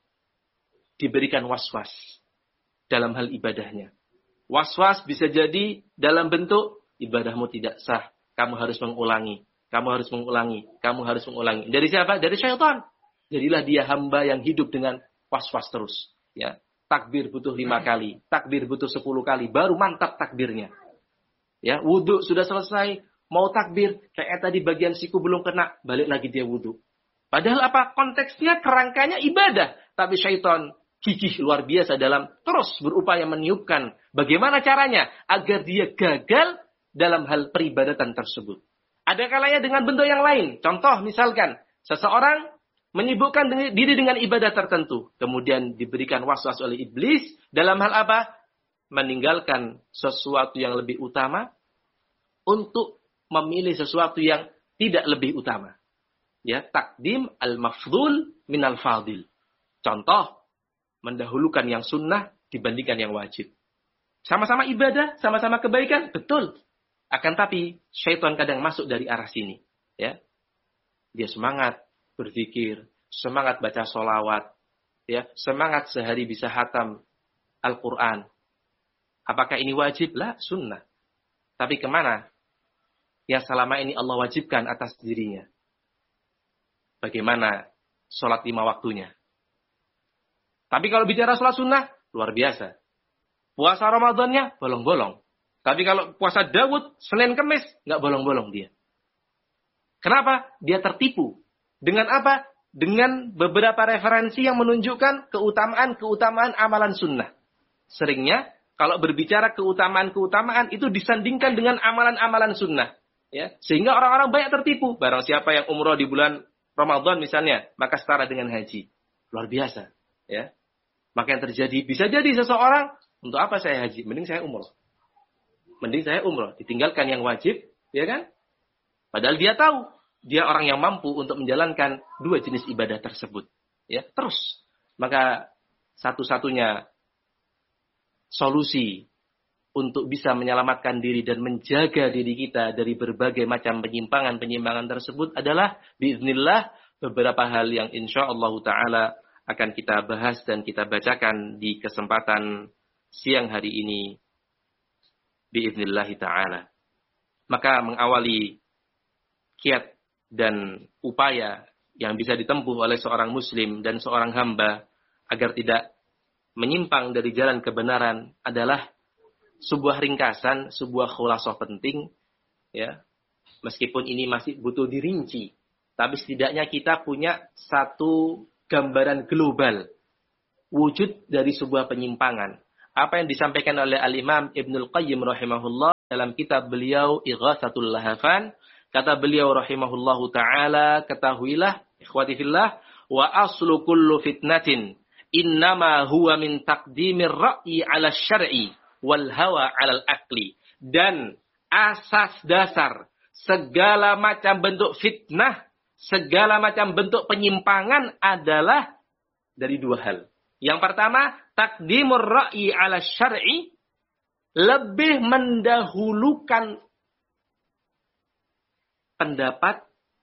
A: diberikan was-was dalam hal ibadahnya. Was-was bisa jadi dalam bentuk ibadahmu tidak sah, kamu harus mengulangi, kamu harus mengulangi, kamu harus mengulangi. Dari siapa? Dari syaitan. Jadilah dia hamba yang hidup dengan was-was terus. Ya, takbir butuh 5 kali, takbir butuh 10 kali, baru mantap takbirnya. Ya, wudhu sudah selesai, mau takbir, kayak tadi bagian siku belum kena, balik lagi dia wudhu. Padahal apa? Konteksnya, kerangkanya ibadah. Tapi syaitan gigih luar biasa dalam terus berupaya meniupkan bagaimana caranya agar dia gagal dalam hal peribadatan tersebut. Ada kalanya dengan bentuk yang lain. Contoh misalkan, seseorang menyibukkan diri dengan ibadah tertentu. Kemudian diberikan was-was oleh iblis dalam hal apa? Meninggalkan sesuatu yang lebih utama untuk memilih sesuatu yang tidak lebih utama. Ya, takdim al-mafdul minal fadil. Contoh, mendahulukan yang sunnah dibandingkan yang wajib. Sama-sama ibadah, sama-sama kebaikan, betul. Akan tapi, syaitan kadang masuk dari arah sini. Ya, dia semangat berzikir, semangat baca sholawat, ya, semangat sehari bisa hatam Al-Quran. Apakah ini wajib? Lah, sunnah. Tapi kemana yang selama ini Allah wajibkan atas dirinya? Bagaimana sholat 5 waktunya? Tapi kalau bicara sholat sunnah, luar biasa. Puasa Ramadannya, bolong-bolong. Tapi kalau puasa Daud, Senin Kemis, nggak bolong-bolong dia. Kenapa? Dia tertipu. Dengan apa? Dengan beberapa referensi yang menunjukkan keutamaan-keutamaan amalan sunnah. Seringnya, kalau berbicara keutamaan-keutamaan, itu disandingkan dengan amalan-amalan sunnah. Ya? Sehingga orang-orang banyak tertipu. Barang siapa yang umroh di bulan Ramadan misalnya, maka setara dengan haji. Luar biasa. Ya. Maka yang terjadi, bisa jadi seseorang, untuk apa saya haji? Mending saya umroh. Mending saya umroh. Ditinggalkan yang wajib, ya kan? Padahal dia tahu, dia orang yang mampu untuk menjalankan 2 jenis ibadah tersebut. Ya, terus. Maka satu-satunya solusi untuk bisa menyelamatkan diri dan menjaga diri kita dari berbagai macam penyimpangan-penyimpangan tersebut adalah biiznillah beberapa hal yang insyaallah ta'ala akan kita bahas dan kita bacakan di kesempatan siang hari ini biiznillah ta'ala. Maka mengawali kiat dan upaya yang bisa ditempuh oleh seorang muslim dan seorang hamba agar tidak menyimpang dari jalan kebenaran adalah sebuah ringkasan, sebuah khulasah penting, ya. Meskipun ini masih butuh dirinci, tapi setidaknya kita punya satu gambaran global wujud dari sebuah penyimpangan. Apa yang disampaikan oleh Al-Imam Ibnul Qayyim rahimahullah dalam kitab beliau Ighatsatul Lahafan, kata beliau rahimahullahu taala, ketahuilah ikhwati fillah, wa aslu kullu fitnatin innama huwa min taqdimir ra'yi 'ala syar'i wal hawa 'ala al-aqli. Dan asas dasar segala macam bentuk fitnah, segala macam bentuk penyimpangan adalah dari dua hal. Yang pertama, taqdimur ra'yi 'ala syar'i, lebih mendahulukan pendapat,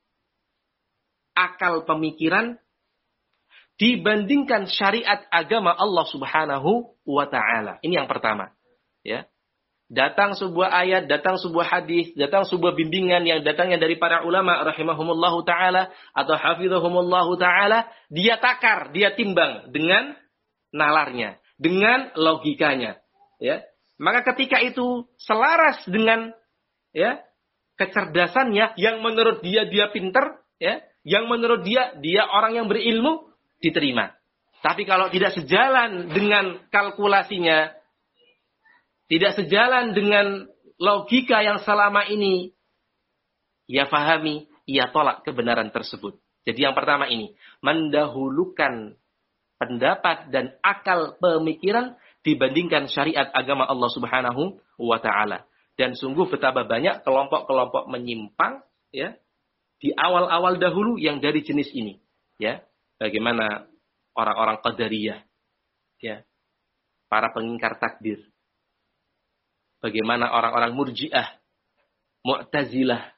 A: akal pemikiran dibandingkan syariat agama Allah Subhanahu wa taala. Ini yang pertama, ya. Datang sebuah ayat, datang sebuah hadis, datang sebuah bimbingan yang datangnya dari para ulama rahimahumullahu taala atau hafizahumullahu taala, dia takar, dia timbang dengan nalarnya, dengan logikanya, ya. Maka ketika itu selaras dengan, ya, kecerdasannya yang menurut dia pintar, ya, yang menurut dia orang yang berilmu, diterima. Tapi kalau tidak sejalan dengan kalkulasinya, tidak sejalan dengan logika yang selama ini ia fahami, ia tolak kebenaran tersebut. Jadi yang pertama ini, mendahulukan pendapat dan akal pemikiran dibandingkan syariat agama Allah Subhanahu wa taala. Dan sungguh betapa banyak kelompok-kelompok menyimpang, ya, di awal-awal dahulu yang dari jenis ini, ya. Bagaimana orang-orang Qadariyah, ya, para pengingkar takdir. Bagaimana orang-orang Murji'ah, Mu'tazilah,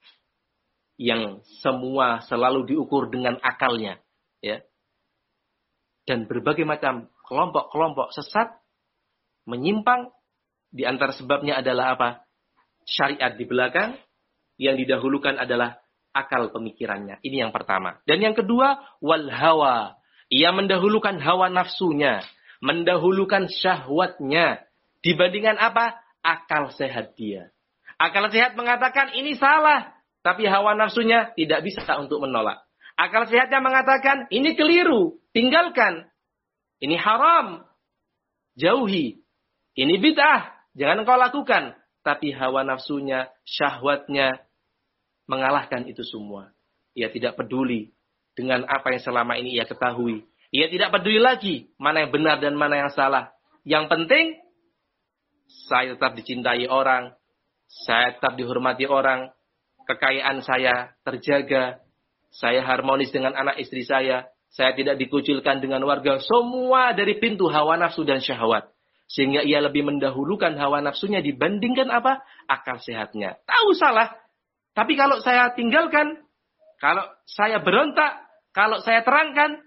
A: yang semua selalu diukur dengan akalnya, ya. Dan berbagai macam kelompok-kelompok sesat menyimpang, di antara sebabnya adalah apa? Syariat di belakang, yang didahulukan adalah akal pemikirannya. Ini yang pertama. Dan yang kedua, wal hawa. Ia mendahulukan hawa nafsunya, mendahulukan syahwatnya dibandingkan apa? Akal sehat dia. Akal sehat mengatakan ini salah, tapi hawa nafsunya tidak bisa untuk menolak. Akal sehatnya mengatakan ini keliru, tinggalkan. Ini haram, jauhi. Ini bid'ah, jangan engkau lakukan. Tapi hawa nafsunya, syahwatnya mengalahkan itu semua. Ia tidak peduli dengan apa yang selama ini ia ketahui. Ia tidak peduli lagi mana yang benar dan mana yang salah. Yang penting, saya tetap dicintai orang, saya tetap dihormati orang, kekayaan saya terjaga, saya harmonis dengan anak istri saya tidak dikucilkan dengan warga. Semua dari pintu hawa nafsu dan syahwat. Sehingga ia lebih mendahulukan hawa nafsunya dibandingkan apa? Akal sehatnya. Tahu salah. Tapi kalau saya tinggalkan, kalau saya berontak, kalau saya terangkan,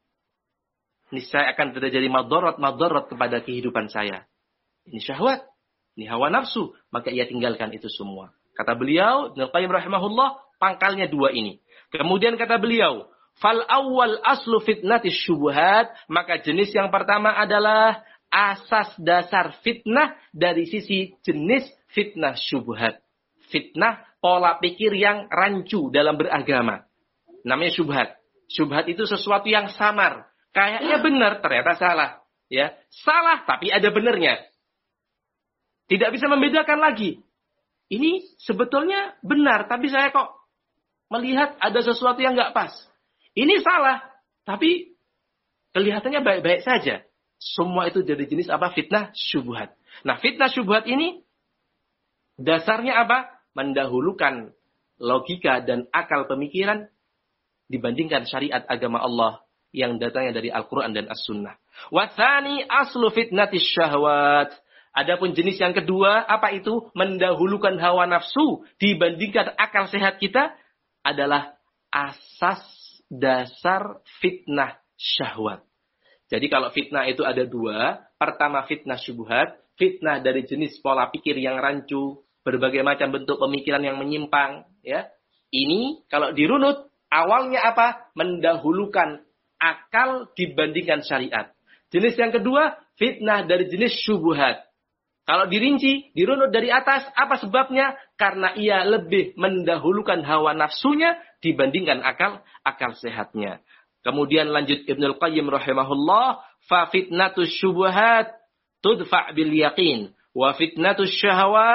A: niscaya akan terjadi madarat kepada kehidupan saya. Ini syahwat, ini hawa nafsu. Maka ia tinggalkan itu semua. Kata beliau, Ibnu Qayyim rahimahullah, pangkalnya dua ini. Kemudian kata beliau, fal awwal aslu fitnatis syubhat, maka jenis yang pertama adalah asas dasar fitnah dari sisi jenis fitnah syubhat. Fitnah pola pikir yang rancu dalam beragama. Namanya syubhat. Syubhat itu sesuatu yang samar. Kayaknya benar, ternyata salah. Ya, salah tapi ada benarnya. Tidak bisa membedakan lagi. Ini sebetulnya benar, tapi saya kok melihat ada sesuatu yang nggak pas. Ini salah, tapi kelihatannya baik-baik saja. Semua itu jadi jenis apa? Fitnah syubhat. Nah, fitnah syubhat ini dasarnya apa? Mendahulukan logika dan akal pemikiran dibandingkan syariat agama Allah yang datangnya dari Al-Quran dan As-Sunnah. Watsani aslu fitnatis syahwat. Adapun jenis yang kedua, apa itu? Mendahulukan hawa nafsu dibandingkan akal sehat kita adalah asas dasar fitnah syahwat. Jadi kalau fitnah itu ada dua. Pertama fitnah syubhat. Fitnah dari jenis pola pikir yang rancu. Berbagai macam bentuk pemikiran yang menyimpang. Ya. Ini kalau dirunut. Awalnya apa? Mendahulukan akal dibandingkan syariat. Jenis yang kedua. Fitnah dari jenis syubhat. Kalau dirinci, dirunut dari atas. Apa sebabnya? Karena ia lebih mendahulukan hawa nafsunya dibandingkan akal sehatnya. Kemudian lanjut Ibnu Qayyim rahimahullah, fa fitnatus syubhat tudfa bil yaqin wa fitnatus syahawat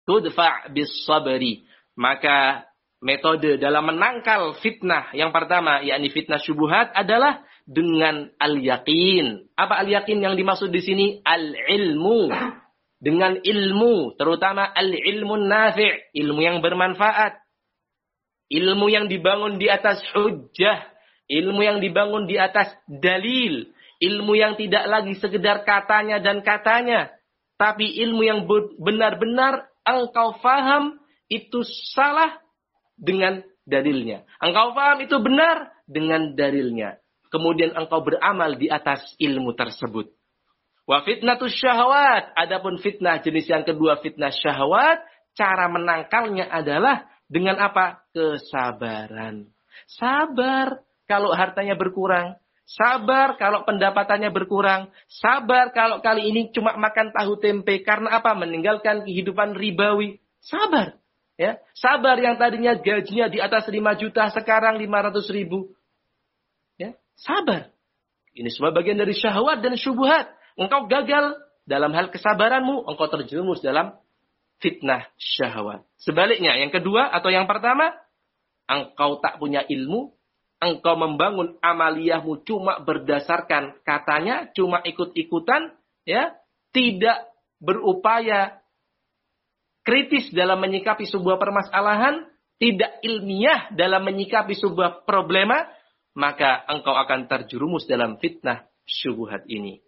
A: tudfa' bis sabri. Maka metode dalam menangkal fitnah yang pertama, yakni fitnah syubhat, adalah dengan al-yaqin. Apa al-yaqin yang dimaksud di sini? Al-ilmu. Dengan ilmu, terutama al-ilmun nafi', ilmu yang bermanfaat. Ilmu yang dibangun di atas hujjah, ilmu yang dibangun di atas dalil, ilmu yang tidak lagi sekedar katanya dan katanya, tapi ilmu yang benar-benar engkau faham itu salah dengan dalilnya. Engkau faham itu benar dengan dalilnya. Kemudian engkau beramal di atas ilmu tersebut. Wa fitnatus syahwat. Adapun fitnah jenis yang kedua, fitnah syahwat, cara menangkalnya adalah dengan apa? Kesabaran. Sabar kalau hartanya berkurang. Sabar kalau pendapatannya berkurang. Sabar kalau kali ini cuma makan tahu tempe. Karena apa? Meninggalkan kehidupan ribawi. Sabar. Ya, sabar yang tadinya gajinya di atas 5 juta, sekarang 500 ribu. Ya, sabar. Ini semua bagian dari syahwat dan syubhat. Engkau gagal dalam hal kesabaranmu, engkau terjerumus dalam fitnah syahwat. Sebaliknya, yang kedua atau yang pertama, engkau tak punya ilmu, engkau membangun amaliyahmu cuma berdasarkan katanya, cuma ikut-ikutan, ya, tidak berupaya kritis dalam menyikapi sebuah permasalahan, tidak ilmiah dalam menyikapi sebuah problema, maka engkau akan terjerumus dalam fitnah syubhat ini.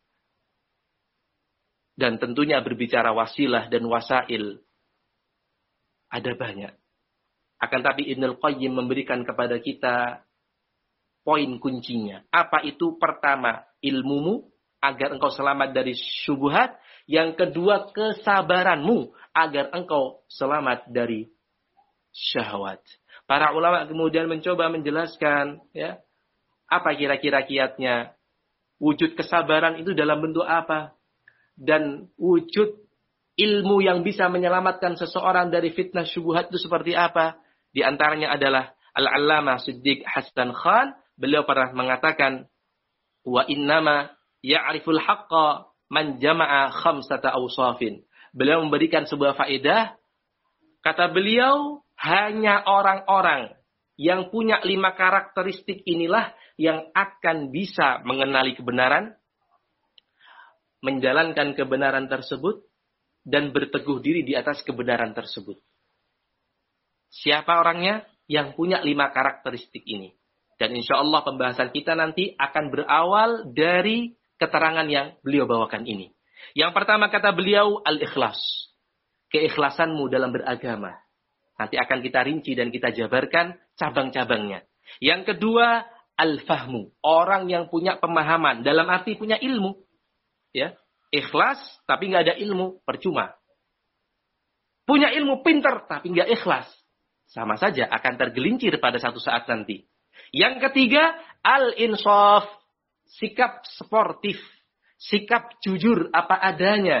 A: Dan tentunya berbicara wasilah dan wasail, ada banyak. Akan tapi Ibnul Qayyim memberikan kepada kita poin kuncinya. Apa itu? Pertama, ilmumu agar engkau selamat dari syubhat. Yang kedua, kesabaranmu agar engkau selamat dari syahwat. Para ulama kemudian mencoba menjelaskan, ya, apa kira-kira kiatnya. Wujud kesabaran itu dalam bentuk apa? Dan wujud ilmu yang bisa menyelamatkan seseorang dari fitnah syubhat itu seperti apa? Di antaranya adalah Al-Allamah Siddiq Hasan Khan. Beliau pernah mengatakan, wa innama ya'riful haqqa man jama'a khamsata awsafin. Beliau memberikan sebuah faedah. Kata beliau, hanya orang-orang yang punya 5 karakteristik inilah yang akan bisa mengenali kebenaran, menjalankan kebenaran tersebut, dan berteguh diri di atas kebenaran tersebut. Siapa orangnya? Yang punya 5 karakteristik ini. Dan insya Allah pembahasan kita nanti akan berawal dari keterangan yang beliau bawakan ini. Yang pertama kata beliau, al-ikhlas. Keikhlasanmu dalam beragama. Nanti akan kita rinci dan kita jabarkan cabang-cabangnya. Yang kedua, al-fahmu. Orang yang punya pemahaman, dalam arti punya ilmu. Ya, ikhlas tapi nggak ada ilmu, percuma. Punya ilmu pintar tapi nggak ikhlas, sama saja akan tergelincir pada satu saat nanti. Yang ketiga, al-insaf, sikap sportif, sikap jujur apa adanya,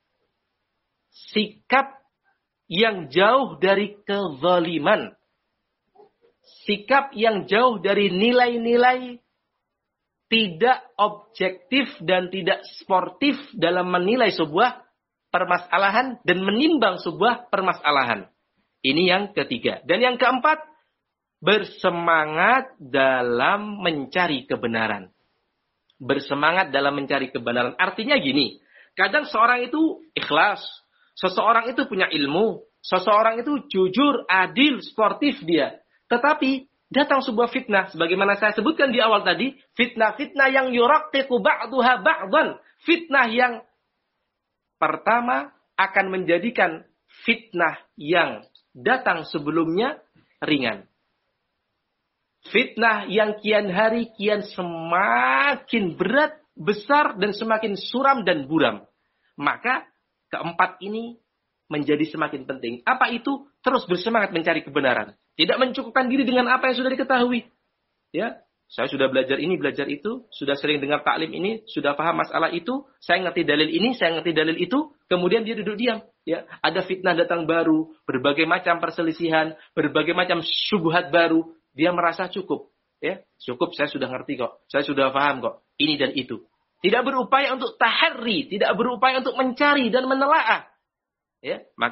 A: sikap yang jauh dari kezaliman, sikap yang jauh dari nilai-nilai tidak objektif dan tidak sportif dalam menilai sebuah permasalahan dan menimbang sebuah permasalahan. Ini yang ketiga. Dan yang keempat, bersemangat dalam mencari kebenaran. Bersemangat dalam mencari kebenaran. Artinya gini, kadang seorang itu ikhlas, seseorang itu punya ilmu, seseorang itu jujur, adil, sportif dia. Tetapi datang sebuah fitnah, sebagaimana saya sebutkan di awal tadi, fitnah-fitnah yang yuraqqiqu ba'duha ba'dan. Fitnah yang pertama akan menjadikan fitnah yang datang sebelumnya ringan. Fitnah yang kian hari kian semakin berat, besar, dan semakin suram dan buram. Maka keempat ini menjadi semakin penting. Apa itu? Terus bersemangat mencari kebenaran. Tidak mencukupkan diri dengan apa yang sudah diketahui. Ya, saya sudah belajar ini, belajar itu, sudah sering dengar taklim ini, sudah paham masalah itu, saya ngerti dalil ini, saya ngerti dalil itu, kemudian dia duduk diam. Ya, ada fitnah datang baru, berbagai macam perselisihan, berbagai macam syubhat baru, dia merasa cukup. Ya, cukup, saya sudah ngerti kok, saya sudah paham kok, ini dan itu. Tidak berupaya untuk tahari, tidak berupaya untuk mencari dan menelaah. Ya, maka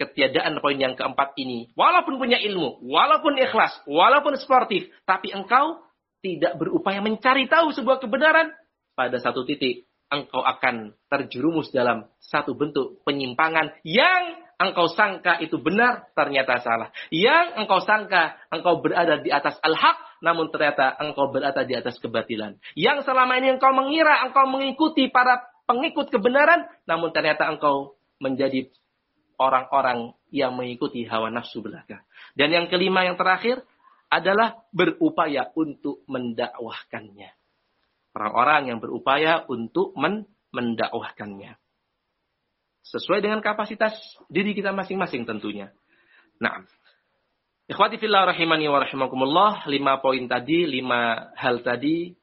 A: ketiadaan poin yang keempat ini, walaupun punya ilmu, walaupun ikhlas, walaupun sportif, tapi engkau tidak berupaya mencari tahu sebuah kebenaran, pada satu titik engkau akan terjerumus dalam satu bentuk penyimpangan yang engkau sangka itu benar, ternyata salah. Yang engkau sangka engkau berada di atas al-haq, namun ternyata engkau berada di atas kebatilan. Yang selama ini engkau mengira engkau mengikuti para pengikut kebenaran, namun ternyata engkau menjadi orang-orang yang mengikuti hawa nafsu belaka. Dan yang kelima, yang terakhir, adalah berupaya untuk mendakwahkannya. Orang-orang yang berupaya untuk mendakwahkannya. Sesuai dengan kapasitas diri kita masing-masing tentunya. Nah, ikhwati fillah rahimani wa rahimakumullah, 5 poin tadi, 5 hal tadi,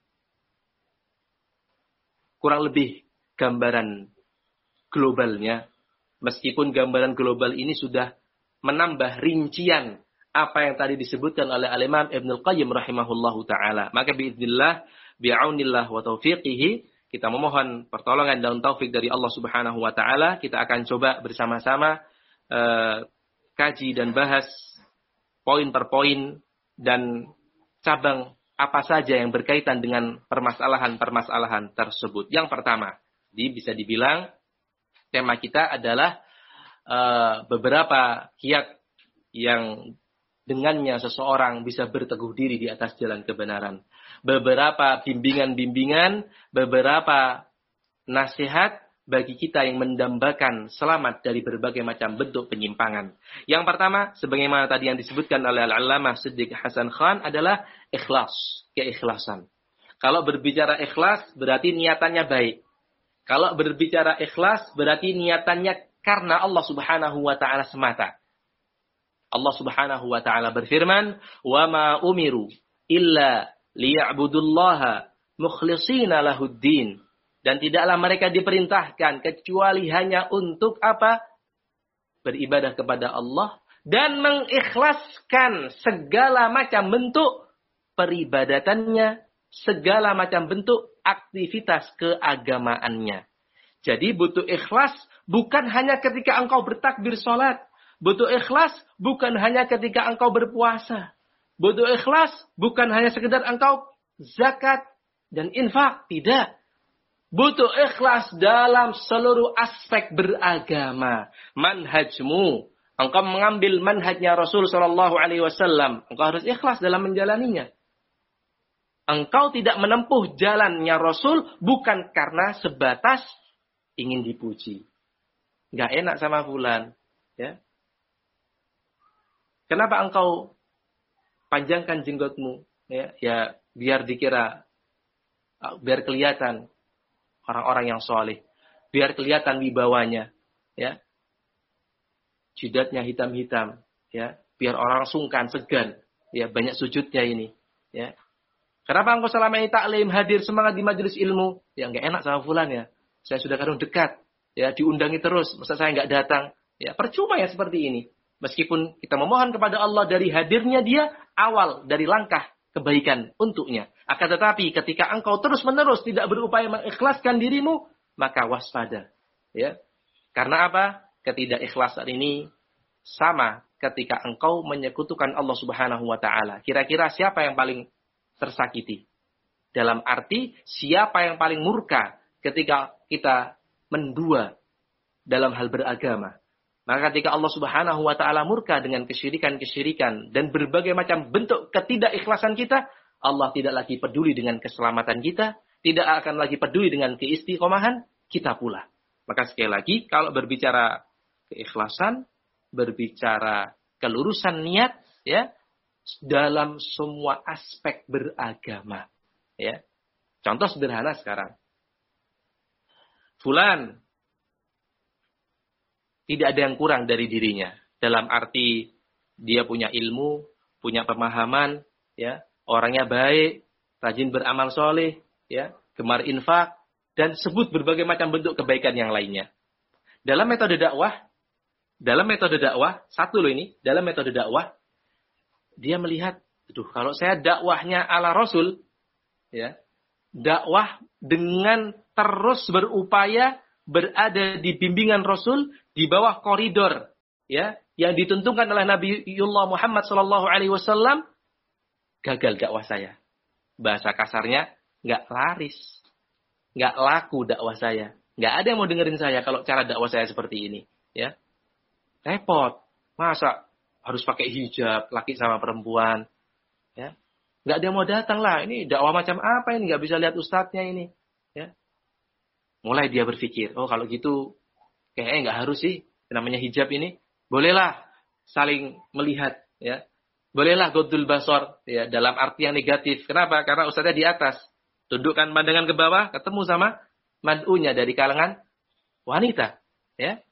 A: kurang lebih gambaran globalnya. Meskipun gambaran global ini sudah menambah rincian apa yang tadi disebutkan oleh Al-Imam Ibnul Qayyim rahimahullahu ta'ala. Maka biiznillah, bi'aunillah wa taufiqihi, kita memohon pertolongan dan taufik dari Allah subhanahu wa ta'ala. Kita akan coba bersama-sama kaji dan bahas poin per poin dan cabang apa saja yang berkaitan dengan permasalahan-permasalahan tersebut. Yang pertama, bisa dibilang tema kita adalah beberapa kiat yang dengannya seseorang bisa berteguh diri di atas jalan kebenaran. Beberapa bimbingan-bimbingan, beberapa nasihat bagi kita yang mendambakan selamat dari berbagai macam bentuk penyimpangan. Yang pertama, sebagaimana tadi yang disebutkan oleh Al-Allamah Siddiq Hasan Khan, adalah ikhlas, keikhlasan. Kalau berbicara ikhlas, berarti niatannya baik. Kalau berbicara ikhlas, berarti niatannya karena Allah subhanahu wa ta'ala semata. Allah subhanahu wa ta'ala berfirman, وَمَا أُمِرُوا إِلَّا لِيَعْبُدُوا اللَّهَ مُخْلِصِينَ لَهُ الدِّينَ. Dan tidaklah mereka diperintahkan kecuali hanya untuk apa? Beribadah kepada Allah dan mengikhlaskan segala macam bentuk peribadatannya, segala macam bentuk aktivitas keagamaannya. Jadi butuh ikhlas bukan hanya ketika engkau bertakbir sholat. Butuh ikhlas bukan hanya ketika engkau berpuasa. Butuh ikhlas bukan hanya sekedar engkau zakat dan infak. Tidak. Butuh ikhlas dalam seluruh aspek beragama. Manhajmu. Engkau mengambil manhajnya Rasul SAW. Engkau harus ikhlas dalam menjalaninya. Engkau tidak menempuh jalannya Rasul bukan karena sebatas ingin dipuji. Gak enak sama fulan. Ya. Kenapa engkau panjangkan jenggotmu? Ya, biar dikira, biar kelihatan orang-orang yang soleh. Biar kelihatan wibawanya. Ya. Jidatnya hitam-hitam. Ya. Biar orang sungkan, segan. Ya, banyak sujudnya ini. Ya. Kenapa engkau selama ini taklim, hadir, semangat di majelis ilmu? Ya nggak enak sama fulan ya. Saya sudah kadang dekat. Ya diundangi terus. Masa saya nggak datang? Ya percuma ya seperti ini. Meskipun kita memohon kepada Allah dari hadirnya dia, awal dari langkah kebaikan untuknya. Akan tetapi ketika engkau terus-menerus tidak berupaya mengikhlaskan dirimu, maka waspada. Ya. Karena apa? Ketidakikhlasan ini sama ketika engkau menyekutukan Allah Subhanahu wa ta'ala. Kira-kira siapa yang paling tersakiti? Dalam arti siapa yang paling murka ketika kita mendua dalam hal beragama. Maka ketika Allah Subhanahu wa ta'ala murka dengan kesyirikan-kesyirikan dan berbagai macam bentuk ketidakikhlasan kita, Allah tidak lagi peduli dengan keselamatan kita, tidak akan lagi peduli dengan keistiqomahan kita pula. Maka sekali lagi, kalau berbicara keikhlasan, berbicara kelurusan niat, ya, dalam semua aspek beragama. Ya. Contoh sederhana sekarang. Fulan tidak ada yang kurang dari dirinya. Dalam arti dia punya ilmu, punya pemahaman, ya, orangnya baik, rajin beramal soleh, ya, gemar infak, dan sebut berbagai macam bentuk kebaikan yang lainnya. Dalam metode dakwah, satu loh ini, dalam metode dakwah, dia melihat, kalau saya dakwahnya ala Rasul, ya, dakwah dengan terus berupaya berada di bimbingan Rasul, di bawah koridor ya, yang ditentukan oleh Nabiullah Muhammad sallallahu alaihi wasallam, gagal dakwah saya. Bahasa kasarnya, nggak laris. Nggak laku dakwah saya. Nggak ada yang mau dengerin saya kalau cara dakwah saya seperti ini. Ya, repot. Masa harus pakai hijab, laki sama perempuan. Ya, nggak ada yang mau datang lah. Ini dakwah macam apa ini? Nggak bisa lihat ustadznya ini. Ya, mulai dia berpikir, oh kalau gitu kayaknya nggak harus sih namanya hijab ini. Bolehlah saling melihat. Ya, bolehlah godul basor, ya, dalam arti yang negatif. Kenapa? Karena ustadznya di atas. Tundukkan pandangan ke bawah, ketemu sama mad'unya dari kalangan wanita. Ya.